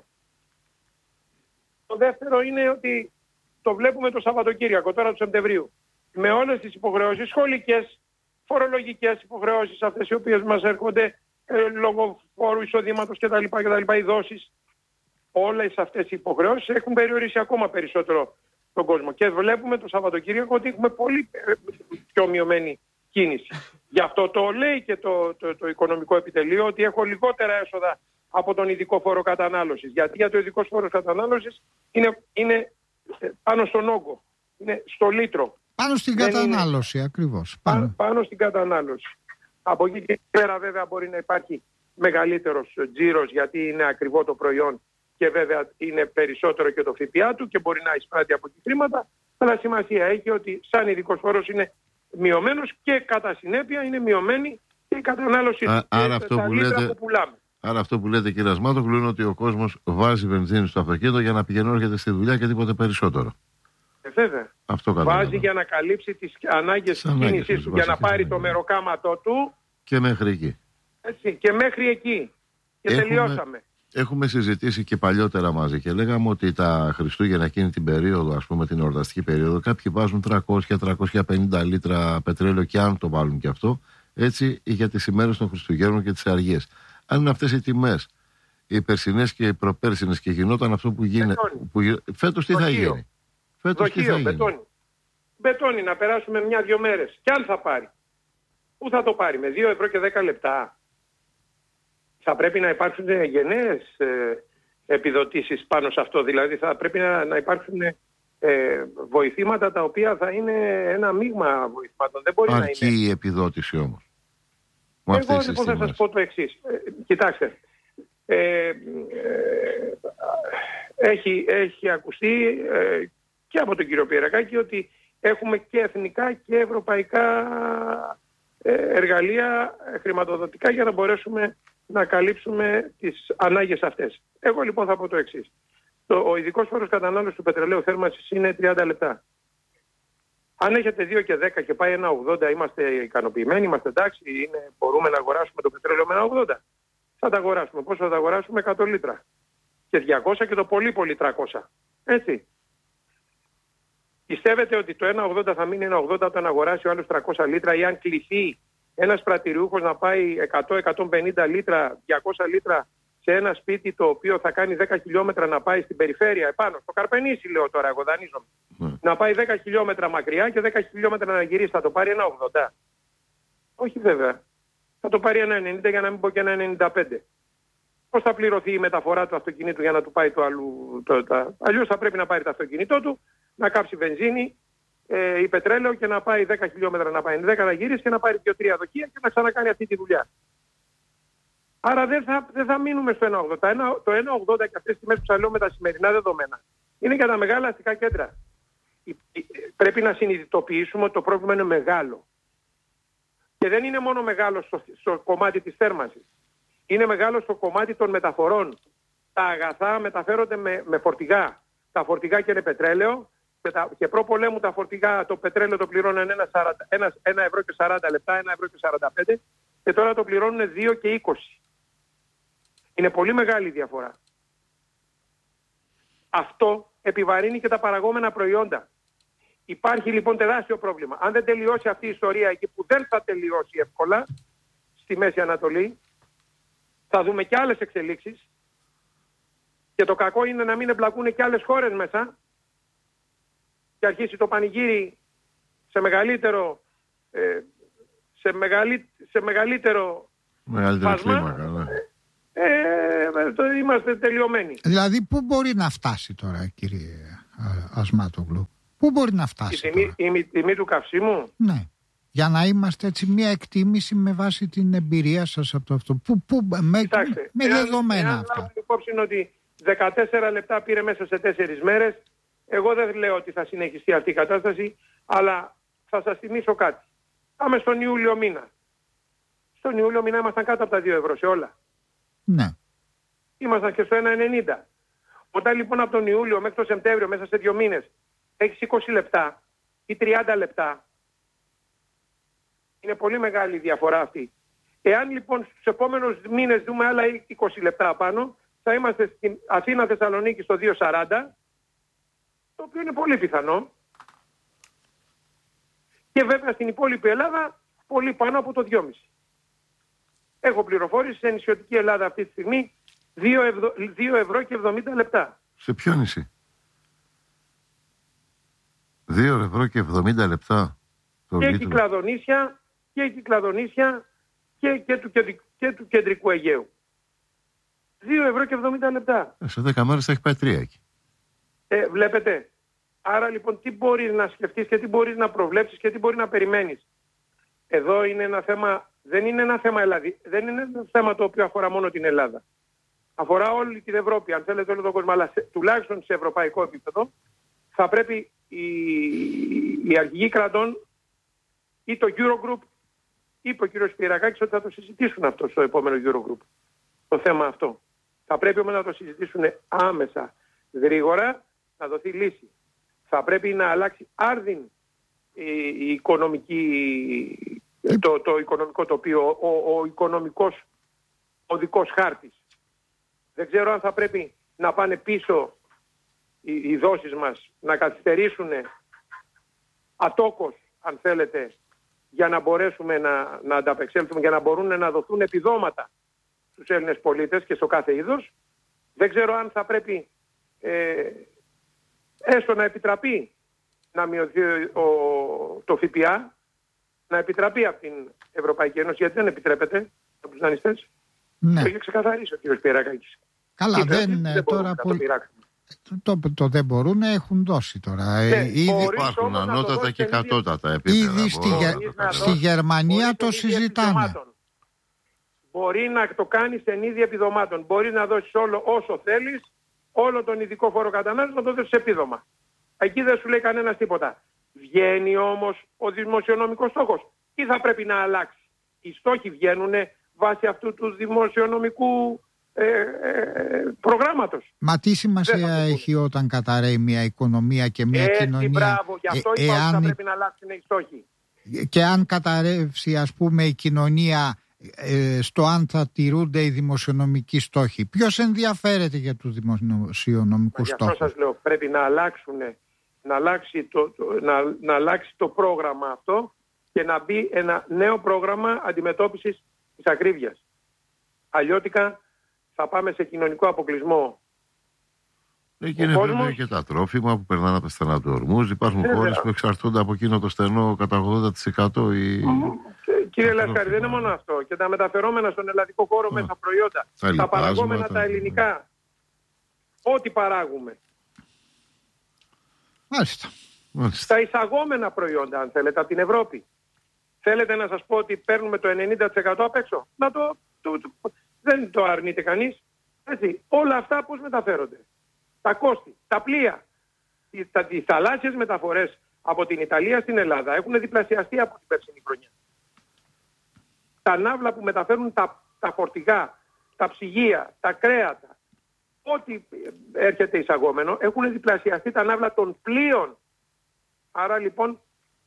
Το δεύτερο είναι ότι το βλέπουμε το Σαββατοκύριακο, τώρα του Σεπτεμβρίου. Με όλες τις υποχρεώσεις σχολικές, φορολογικές υποχρεώσεις, αυτές οι οποίες μας έρχονται λόγω φόρου εισοδήματος κτλ. Οι δόσεις. Όλες αυτές οι υποχρεώσεις έχουν περιορίσει ακόμα περισσότερο τον κόσμο. Και βλέπουμε το Σαββατοκύριακο ότι έχουμε πολύ πιο μειωμένη κίνηση. Γι' αυτό το λέει και το οικονομικό επιτελείο, ότι έχω λιγότερα έσοδα από τον ειδικό φόρο κατανάλωσης. Γιατί για το ειδικό φόρο κατανάλωσης είναι πάνω στον όγκο, είναι στο λίτρο. Πάνω στην κατανάλωση, ακριβώς. Πάνω στην κατανάλωση. Από εκεί και πέρα βέβαια μπορεί να υπάρχει μεγαλύτερος τζίρος, γιατί είναι ακριβό το προϊόν και βέβαια είναι περισσότερο και το ΦΠΑ του και μπορεί να εισπράττει από εκεί χρήματα. Αλλά σημασία έχει ότι σαν ειδικός φόρος είναι μειωμένος και κατά συνέπεια είναι μειωμένη και η κατανάλωση που πουλάμε. Άρα αυτό που λέτε, κύριε Ασμάτογλου, είναι ότι ο κόσμος βάζει βενζίνη στο αυτοκίνητο για να πηγαίνει έρχεται στη δουλειά και τίποτε περισσότερο. Βέβαια. Βάζει για να καλύψει τις ανάγκες της κίνησής του, για να πάρει το μεροκάματό του. Και μέχρι εκεί. Έτσι, και μέχρι εκεί. Και τελειώσαμε. Έχουμε συζητήσει και παλιότερα μαζί και λέγαμε ότι τα Χριστούγεννα εκείνη την περίοδο, ας πούμε την εορταστική περίοδο, κάποιοι βάζουν 300-350 λίτρα πετρέλαιο και αν το βάλουν και αυτό, έτσι για τις ημέρες των Χριστουγέννων και τις αργίες. Αν είναι αυτές οι τιμές, οι περσινές και οι προπέρσινες και γινόταν αυτό που γίνεται, φέτος τι θα γίνει? Μπετόνι να περάσουμε 1-2 μέρες. Και αν θα πάρει. Πού θα το πάρει? Με 2 ευρώ και 10 λεπτά. Θα πρέπει να υπάρξουν γενναίες επιδοτήσεις πάνω σε αυτό. Δηλαδή θα πρέπει να υπάρξουν βοηθήματα τα οποία θα είναι ένα μείγμα βοηθημάτων. Δεν μπορεί να είναι. Αρκεί η επιδότηση όμως. Εγώ λοιπόν θα σας πω το εξής. Κοιτάξτε. Έχει ακουστεί και από τον κύριο Πιερακάκη ότι έχουμε και εθνικά και ευρωπαϊκά εργαλεία χρηματοδοτικά για να μπορέσουμε να καλύψουμε τις ανάγκες αυτές. Εγώ λοιπόν θα πω το εξής. Ο ειδικός φόρος κατανάλωσης του πετρελαίου θέρμανσης είναι 30 λεπτά. Αν έχετε 2 και 10 και πάει 1,80, είμαστε ικανοποιημένοι, είμαστε εντάξει, μπορούμε να αγοράσουμε το πετρέλαιο με 1,80. Θα τα αγοράσουμε. Πόσο θα τα αγοράσουμε? 100 λίτρα. Και 200 και το πολύ 300. Έτσι. Πιστεύετε ότι το 1,80 θα μείνει 1,80 όταν αγοράσει ο άλλος 300 λίτρα, ή αν κληθεί ένας πρατηριούχος να πάει 100-150 λίτρα, 200 λίτρα σε ένα σπίτι το οποίο θα κάνει 10 χιλιόμετρα να πάει στην περιφέρεια επάνω, στο Καρπενήσι λέω τώρα, εγώ δανείζομαι. Να πάει 10 χιλιόμετρα μακριά και 10 χιλιόμετρα να γυρίσει, θα το πάρει 1,80? Όχι βέβαια. Θα το πάρει 1,90 για να μην πω και 1,95. Πώς θα πληρωθεί η μεταφορά του αυτοκινήτου για να του πάει το αλλού? Αλλιώς θα πρέπει να πάρει το αυτοκίνητό του, να κάψει βενζίνη ή πετρέλαιο και να πάει 10 χιλιόμετρα να πάει 10 να γυρίσει και να πάρει 2-3 δοχεία και να ξανακάνει αυτή τη δουλειά. Άρα δεν θα μείνουμε στο 1,80. Το 1,80 και αυτές τις τιμές που σας λέω με τα σημερινά δεδομένα είναι για τα μεγάλα αστικά κέντρα. Πρέπει να συνειδητοποιήσουμε ότι το πρόβλημα είναι μεγάλο. Και δεν είναι μόνο μεγάλο στο κομμάτι της θέρμανσης. Είναι μεγάλο στο κομμάτι των μεταφορών. Τα αγαθά μεταφέρονται με φορτηγά. Τα φορτηγά και είναι πετρέλαιο. Και προπολέμου τα φορτηγά, το πετρέλαιο το πληρώνουν 1 ευρώ και 40 λεπτά, 1 ευρώ και 45 και τώρα το πληρώνουν 2 και 20. Είναι πολύ μεγάλη διαφορά. Αυτό επιβαρύνει και τα παραγόμενα προϊόντα. Υπάρχει λοιπόν τεράστιο πρόβλημα. Αν δεν τελειώσει αυτή η ιστορία εκεί που δεν θα τελειώσει εύκολα στη Μέση Ανατολή, θα δούμε και άλλες εξελίξεις και το κακό είναι να μην εμπλακούν και άλλες χώρες μέσα και αρχίσει το πανηγύρι σε μεγαλύτερο φάσμα, είμαστε τελειωμένοι. Δηλαδή πού μπορεί να φτάσει τώρα, κύριε Ασμάτογλου? Πού μπορεί να φτάσει? Η τιμή του καυσίμου. Ναι. Για να είμαστε έτσι μια εκτίμηση με βάση την εμπειρία σας από αυτό. Κοιτάξτε, με δεδομένα αυτά. Αν λάβουμε υπόψη ότι 14 λεπτά πήρε μέσα σε 4 μέρες, εγώ δεν λέω ότι θα συνεχιστεί αυτή η κατάσταση, αλλά θα σας θυμίσω κάτι. Πάμε στον Ιούλιο μήνα. Στον Ιούλιο μήνα ήμασταν κάτω από τα 2 ευρώ σε όλα. Ναι. Ήμασταν και στο 1,90. Όταν λοιπόν από τον Ιούλιο μέχρι τον Σεπτέμβριο, μέσα σε 2 μήνες, έχεις 20 λεπτά ή 30 λεπτά, είναι πολύ μεγάλη η διαφορά αυτή. Εάν λοιπόν στους επόμενους μήνες δούμε άλλα 20 λεπτά πάνω, θα είμαστε στην Αθήνα-Θεσσαλονίκη στο 2,40, το οποίο είναι πολύ πιθανό. Και βέβαια στην υπόλοιπη Ελλάδα πολύ πάνω από το 2,5. Έχω πληροφόρηση σε νησιωτική Ελλάδα αυτή τη στιγμή 2 ευρώ και 70 λεπτά. Σε ποιο νησί? 2 ευρώ και 70 λεπτά. Και Κυκλαδονήσια και του κεντρικού Αιγαίου. 2 ευρώ και 70 λεπτά. Σε 10 μέρες θα έχει πάει 3 εκεί. Βλέπετε. Άρα λοιπόν τι μπορείς να σκεφτείς και τι μπορείς να προβλέψεις και τι μπορείς να περιμένεις. Εδώ είναι ένα θέμα, δεν είναι ένα θέμα το οποίο αφορά μόνο την Ελλάδα. Αφορά όλη την Ευρώπη, αν θέλετε όλο τον κόσμο, αλλά τουλάχιστον σε ευρωπαϊκό επίπεδο θα πρέπει οι αρχηγοί κρατών ή το Eurogroup, είπε ο κ. Σπυρακάκης ότι θα το συζητήσουν αυτό στο επόμενο Eurogroup, το θέμα αυτό. Θα πρέπει όμως να το συζητήσουν άμεσα, γρήγορα, να δοθεί λύση. Θα πρέπει να αλλάξει άρδιν η οικονομική, το οικονομικό τοπίο, ο οικονομικός οδικός χάρτης. Δεν ξέρω αν θα πρέπει να πάνε πίσω οι δόσεις μας, να καθυστερήσουν ατόκως, αν θέλετε, για να μπορέσουμε να ανταπεξέλθουμε, για να μπορούν να δοθούν επιδόματα στους Έλληνες πολίτες και στο κάθε είδος. Δεν ξέρω αν θα πρέπει έστω να επιτραπεί να μειωθεί το ΦΠΑ, να επιτραπεί από την Ευρωπαϊκή Ένωση, γιατί δεν επιτρέπεται από τους δανειστές. Ναι. Το έχει ξεκαθαρίσει ο κ. Σπυρακάκης. Καλά, δεν τώρα το δεν μπορούν, έχουν δώσει τώρα. Ήδη υπάρχουν ανώτατα και κατώτατα επίπεδα. Ήδη στη Γερμανία το συζητάνε. Μπορεί να το κάνεις εν είδη επιδομάτων. Μπορεί να δώσεις όλο όσο θέλεις, όλο τον ειδικό φόρο κατανάλωσης να το δώσεις επίδομα. Εκεί δεν σου λέει κανένας τίποτα. Βγαίνει όμως ο δημοσιονομικός στόχος ή θα πρέπει να αλλάξει? Οι στόχοι βγαίνουν βάσει αυτού του δημοσιονομικού προγράμματος. Μα τι σημασία έχει όταν καταραίει μια οικονομία και μια κοινωνία? Μπράβο, γι' αυτό είπα ότι θα πρέπει να αλλάξουν οι στόχοι. Και αν καταρρεύσει, ας πούμε, η κοινωνία στο αν θα τηρούνται οι δημοσιονομικοί στόχοι, ποιος ενδιαφέρεται για τους δημοσιονομικούς στόχους? Γι' αυτό σας λέω, πρέπει να αλλάξει το πρόγραμμα αυτό και να μπει ένα νέο πρόγραμμα αντιμετώπισης της ακρίβειας. Αλλιώτικα θα πάμε σε κοινωνικό αποκλεισμό. Εκεί είναι βέβαια και τα τρόφιμα που περνάνε από τα στενά του ορμούς. Υπάρχουν χώρες που εξαρτώνται από εκείνο το στενό κατά 80%. Κύριε Λασκάρη, δεν είναι μόνο αυτό. Και τα μεταφερόμενα στον ελλαδικό χώρο μέσα προϊόντα. Τα παραγόμενα τα ελληνικά. Ό,τι παράγουμε. Μάλιστα. Τα εισαγόμενα προϊόντα, αν θέλετε, από την Ευρώπη. Θέλετε να σας πω ότι παίρνουμε το 90% απ' έξω? Δεν το αρνείται κανείς. Έτσι. Όλα αυτά πώς μεταφέρονται? Τα κόστη, τα πλοία, οι θαλάσσιες μεταφορές από την Ιταλία στην Ελλάδα έχουν διπλασιαστεί από την περσινή χρονιά. Τα ναύλα που μεταφέρουν τα φορτηγά, τα ψυγεία, τα κρέατα, ό,τι έρχεται εισαγόμενο, έχουν διπλασιαστεί τα ναύλα των πλοίων. Άρα λοιπόν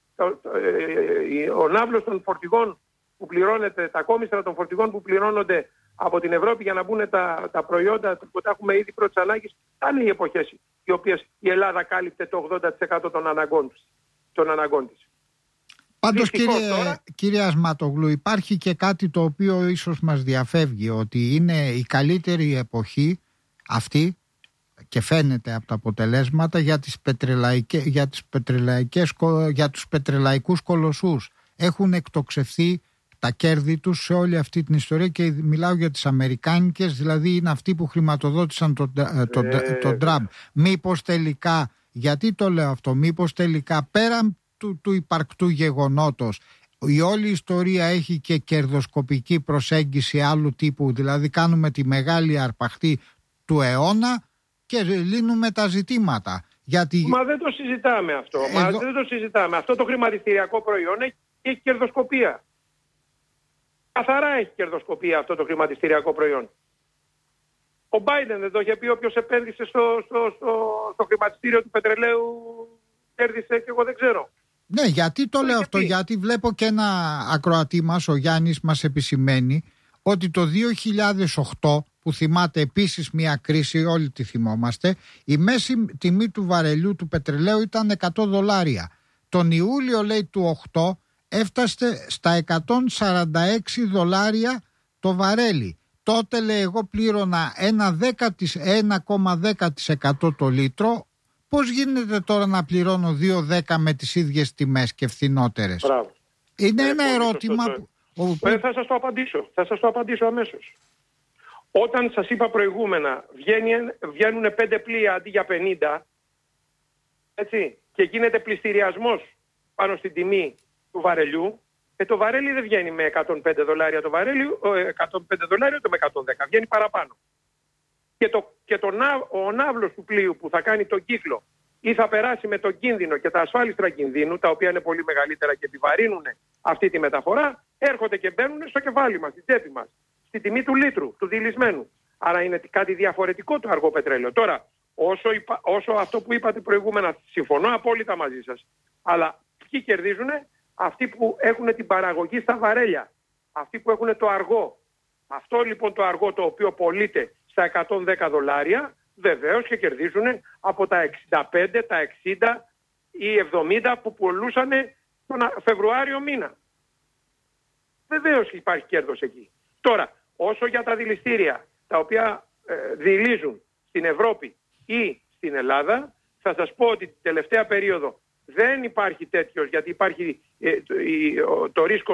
ο ναύλος των φορτηγών που πληρώνεται, τα κόμιστρα των φορτηγών που πληρώνονται από την Ευρώπη για να μπουν τα προϊόντα που τα έχουμε ήδη πρώτης ανάγκης, θα είναι οι εποχές οι οποίες η Ελλάδα κάλυπτε το 80% των αναγκών της. Πάντως κύριε Ασματογλου, υπάρχει και κάτι το οποίο ίσως μας διαφεύγει, ότι είναι η καλύτερη εποχή αυτή και φαίνεται από τα αποτελέσματα για τους πετρελαϊκούς κολοσσούς. Έχουν εκτοξευθεί τα κέρδη τους σε όλη αυτή την ιστορία και μιλάω για τις αμερικάνικες, δηλαδή είναι αυτοί που χρηματοδότησαν τον Τραμπ. Μήπως τελικά Γιατί το λέω αυτό? Μήπως τελικά πέραν του υπαρκτού γεγονότος η όλη ιστορία έχει και κερδοσκοπική προσέγγιση άλλου τύπου? Δηλαδή κάνουμε τη μεγάλη αρπαχτή του αιώνα και λύνουμε τα ζητήματα. Γιατί... Μα δεν το συζητάμε αυτό. Δεν το συζητάμε. Αυτό το χρηματιστηριακό προϊόν έχει κερδοσκοπία. Καθαρά έχει κερδοσκοπία αυτό το χρηματιστηριακό προϊόν. Ο Biden δεν το είχε πει: όποιος επένδυσε στο χρηματιστήριο του πετρελαίου κέρδισε, και εγώ δεν ξέρω. Ναι, γιατί το λέω αυτό? Γιατί βλέπω και ένα ακροατή μας, ο Γιάννης, μας επισημαίνει ότι το 2008, που θυμάται επίσης μια κρίση, όλοι τη θυμόμαστε, η μέση τιμή του βαρελιού του πετρελαίου ήταν $100. Τον Ιούλιο, λέει, του 8 έφτασε στα $146 το βαρέλι. Τότε, λέει, εγώ πλήρωνα 1,10% το λίτρο. Πώς γίνεται τώρα να πληρώνω 2,10 με τις ίδιες τιμές και φθηνότερες? Μπράβο. Είναι ένα ερώτημα που... Θα σας το απαντήσω αμέσως. Όταν σας είπα προηγούμενα βγαίνουν 5 πλοία αντί για 50, έτσι, και γίνεται πληστηριασμός πάνω στην τιμή του βαρελιού, το βαρέλι δεν βγαίνει με $105 το βαρέλι, $105 το με 110, βγαίνει παραπάνω. Και ο ναύλος του πλοίου που θα κάνει τον κύκλο ή θα περάσει με τον κίνδυνο και τα ασφάλιστρα κινδύνου, τα οποία είναι πολύ μεγαλύτερα και επιβαρύνουν αυτή τη μεταφορά, έρχονται και μπαίνουν στο κεφάλι μας, στην τσέπη μας, στη τιμή του λίτρου, του δειλισμένου. Άρα είναι κάτι διαφορετικό το αργό πετρέλαιο. Τώρα, όσο αυτό που είπατε προηγούμενα, συμφωνώ απόλυτα μαζί σας, αλλά ποιοι κερδίζουν? Αυτοί που έχουν την παραγωγή στα βαρέλια, αυτοί που έχουν το αργό. Αυτό λοιπόν το αργό, το οποίο πωλείται στα $110, βεβαίως και κερδίζουν από τα 65, τα 60 ή 70 που πουλούσαν τον Φεβρουάριο μήνα. Βεβαίως υπάρχει κέρδος εκεί. Τώρα, όσο για τα δηληστήρια τα οποία δηλίζουν στην Ευρώπη ή στην Ελλάδα, θα σας πω ότι την τελευταία περίοδο δεν υπάρχει τέτοιος, γιατί υπάρχει το ρίσκο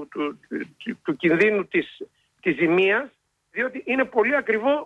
του κινδύνου της ζημίας, διότι είναι πολύ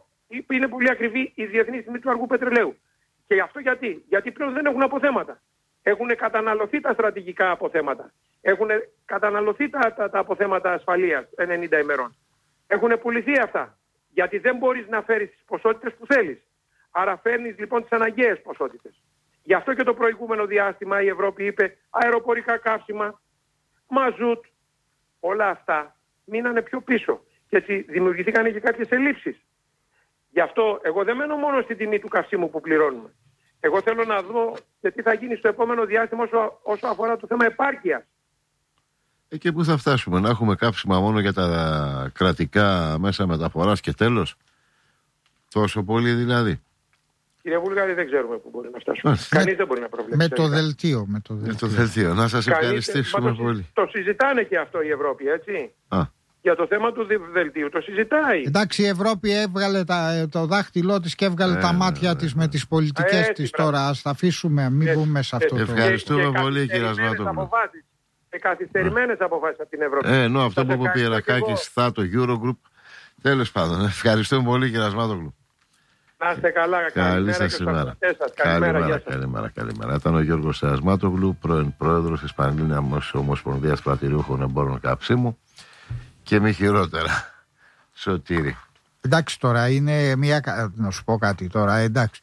ακριβή η διεθνή τιμή του αργού πετρελαίου. Και γι' αυτό γιατί πλέον δεν έχουν αποθέματα. Έχουν καταναλωθεί τα στρατηγικά αποθέματα. Έχουν καταναλωθεί τα αποθέματα ασφαλείας 90 ημερών. Έχουν πουληθεί αυτά. Γιατί δεν μπορείς να φέρεις τις ποσότητες που θέλεις. Άρα φέρνεις λοιπόν τις αναγκαίες ποσότητες. Γι' αυτό και το προηγούμενο διάστημα η Ευρώπη είπε αεροπορικά καύσιμα, μαζούτ, όλα αυτά μείνανε πιο πίσω. Και έτσι δημιουργηθήκαν και κάποιες ελλείψεις. Γι' αυτό εγώ δεν μένω μόνο στην τιμή του καυσίμου που πληρώνουμε. Εγώ θέλω να δω και τι θα γίνει στο επόμενο διάστημα όσο αφορά το θέμα επάρκειας. Και πού θα φτάσουμε? Να έχουμε κάψιμα μόνο για τα κρατικά μέσα μεταφοράς και τέλος? Τόσο πολύ δηλαδή? Κύριε Βουλγάρη, δεν ξέρουμε πού μπορεί να φτάσουμε. Κανείς δεν μπορεί να προβλέψει. Με το δελτίο. Να σας ευχαριστήσουμε πολύ. Το συζητάνε και αυτό η Ευρώπη, έτσι. Για το θέμα του δελτίου το συζητάει. Εντάξει, η Ευρώπη έβγαλε το δάχτυλό της και έβγαλε τα μάτια της με τις πολιτικές της τώρα. Ας τα αφήσουμε, μην μπούμε σε αυτό. Ευχαριστούμε πολύ, κύριε Ασμάτογλου. Και καθυστερημένες αποφάσεις από την Ευρώπη. Ενώ αυτό που είπε η Ιερακάκης θα το Eurogroup. Τέλος πάντων, ευχαριστούμε πολύ, κύριε Ασμάτογλου. Να είστε καλά, καλή σας ημέρα. Καλημέρα. Ήταν ο Γιώργος Ασμάτογλου, πρώην πρόεδρος της Πανελλήνιας Ομοσπονδίας Πρατηριούχων Εμπόρων Καυσίμου. Και μη χειρότερα, Σωτήρη. Εντάξει, τώρα είναι μια... Να σου πω κάτι τώρα, εντάξει.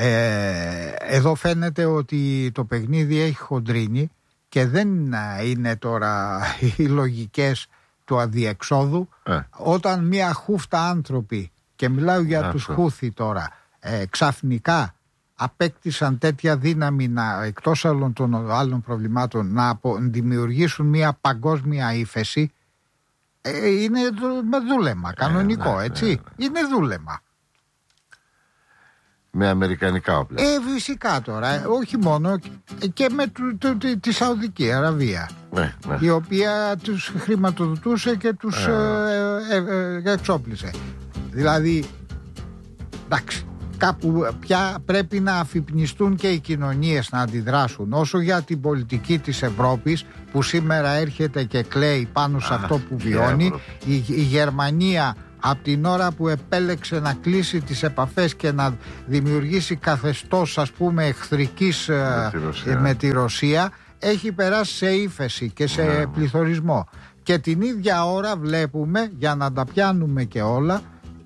Εδώ φαίνεται ότι το παιχνίδι έχει χοντρίνει και δεν είναι τώρα οι λογικές του αδιεξόδου. Όταν μια χούφτα άνθρωποι, και μιλάω για τους Χούθη τώρα, ξαφνικά απέκτησαν τέτοια δύναμη εκτός άλλων των άλλων προβλημάτων να δημιουργήσουν μια παγκόσμια ύφεση, είναι με δούλεμα κανονικό, έτσι. Είναι δούλεμα. Με αμερικανικά όπλα. Φυσικά τώρα, όχι μόνο, και με τη Σαουδική Αραβία, η οποία τους χρηματοδοτούσε και τους εξόπλισε. Δηλαδή, εντάξει, κάπου πια πρέπει να αφυπνιστούν και οι κοινωνίες να αντιδράσουν. Όσο για την πολιτική της Ευρώπης που σήμερα έρχεται και κλαίει πάνω σε αυτό που βιώνει, η Γερμανία από την ώρα που επέλεξε να κλείσει τις επαφές και να δημιουργήσει καθεστώς, ας πούμε, εχθρικής με τη Ρωσία, έχει περάσει σε ύφεση και σε πληθωρισμό. Και την ίδια ώρα βλέπουμε, για να τα πιάνουμε και όλα,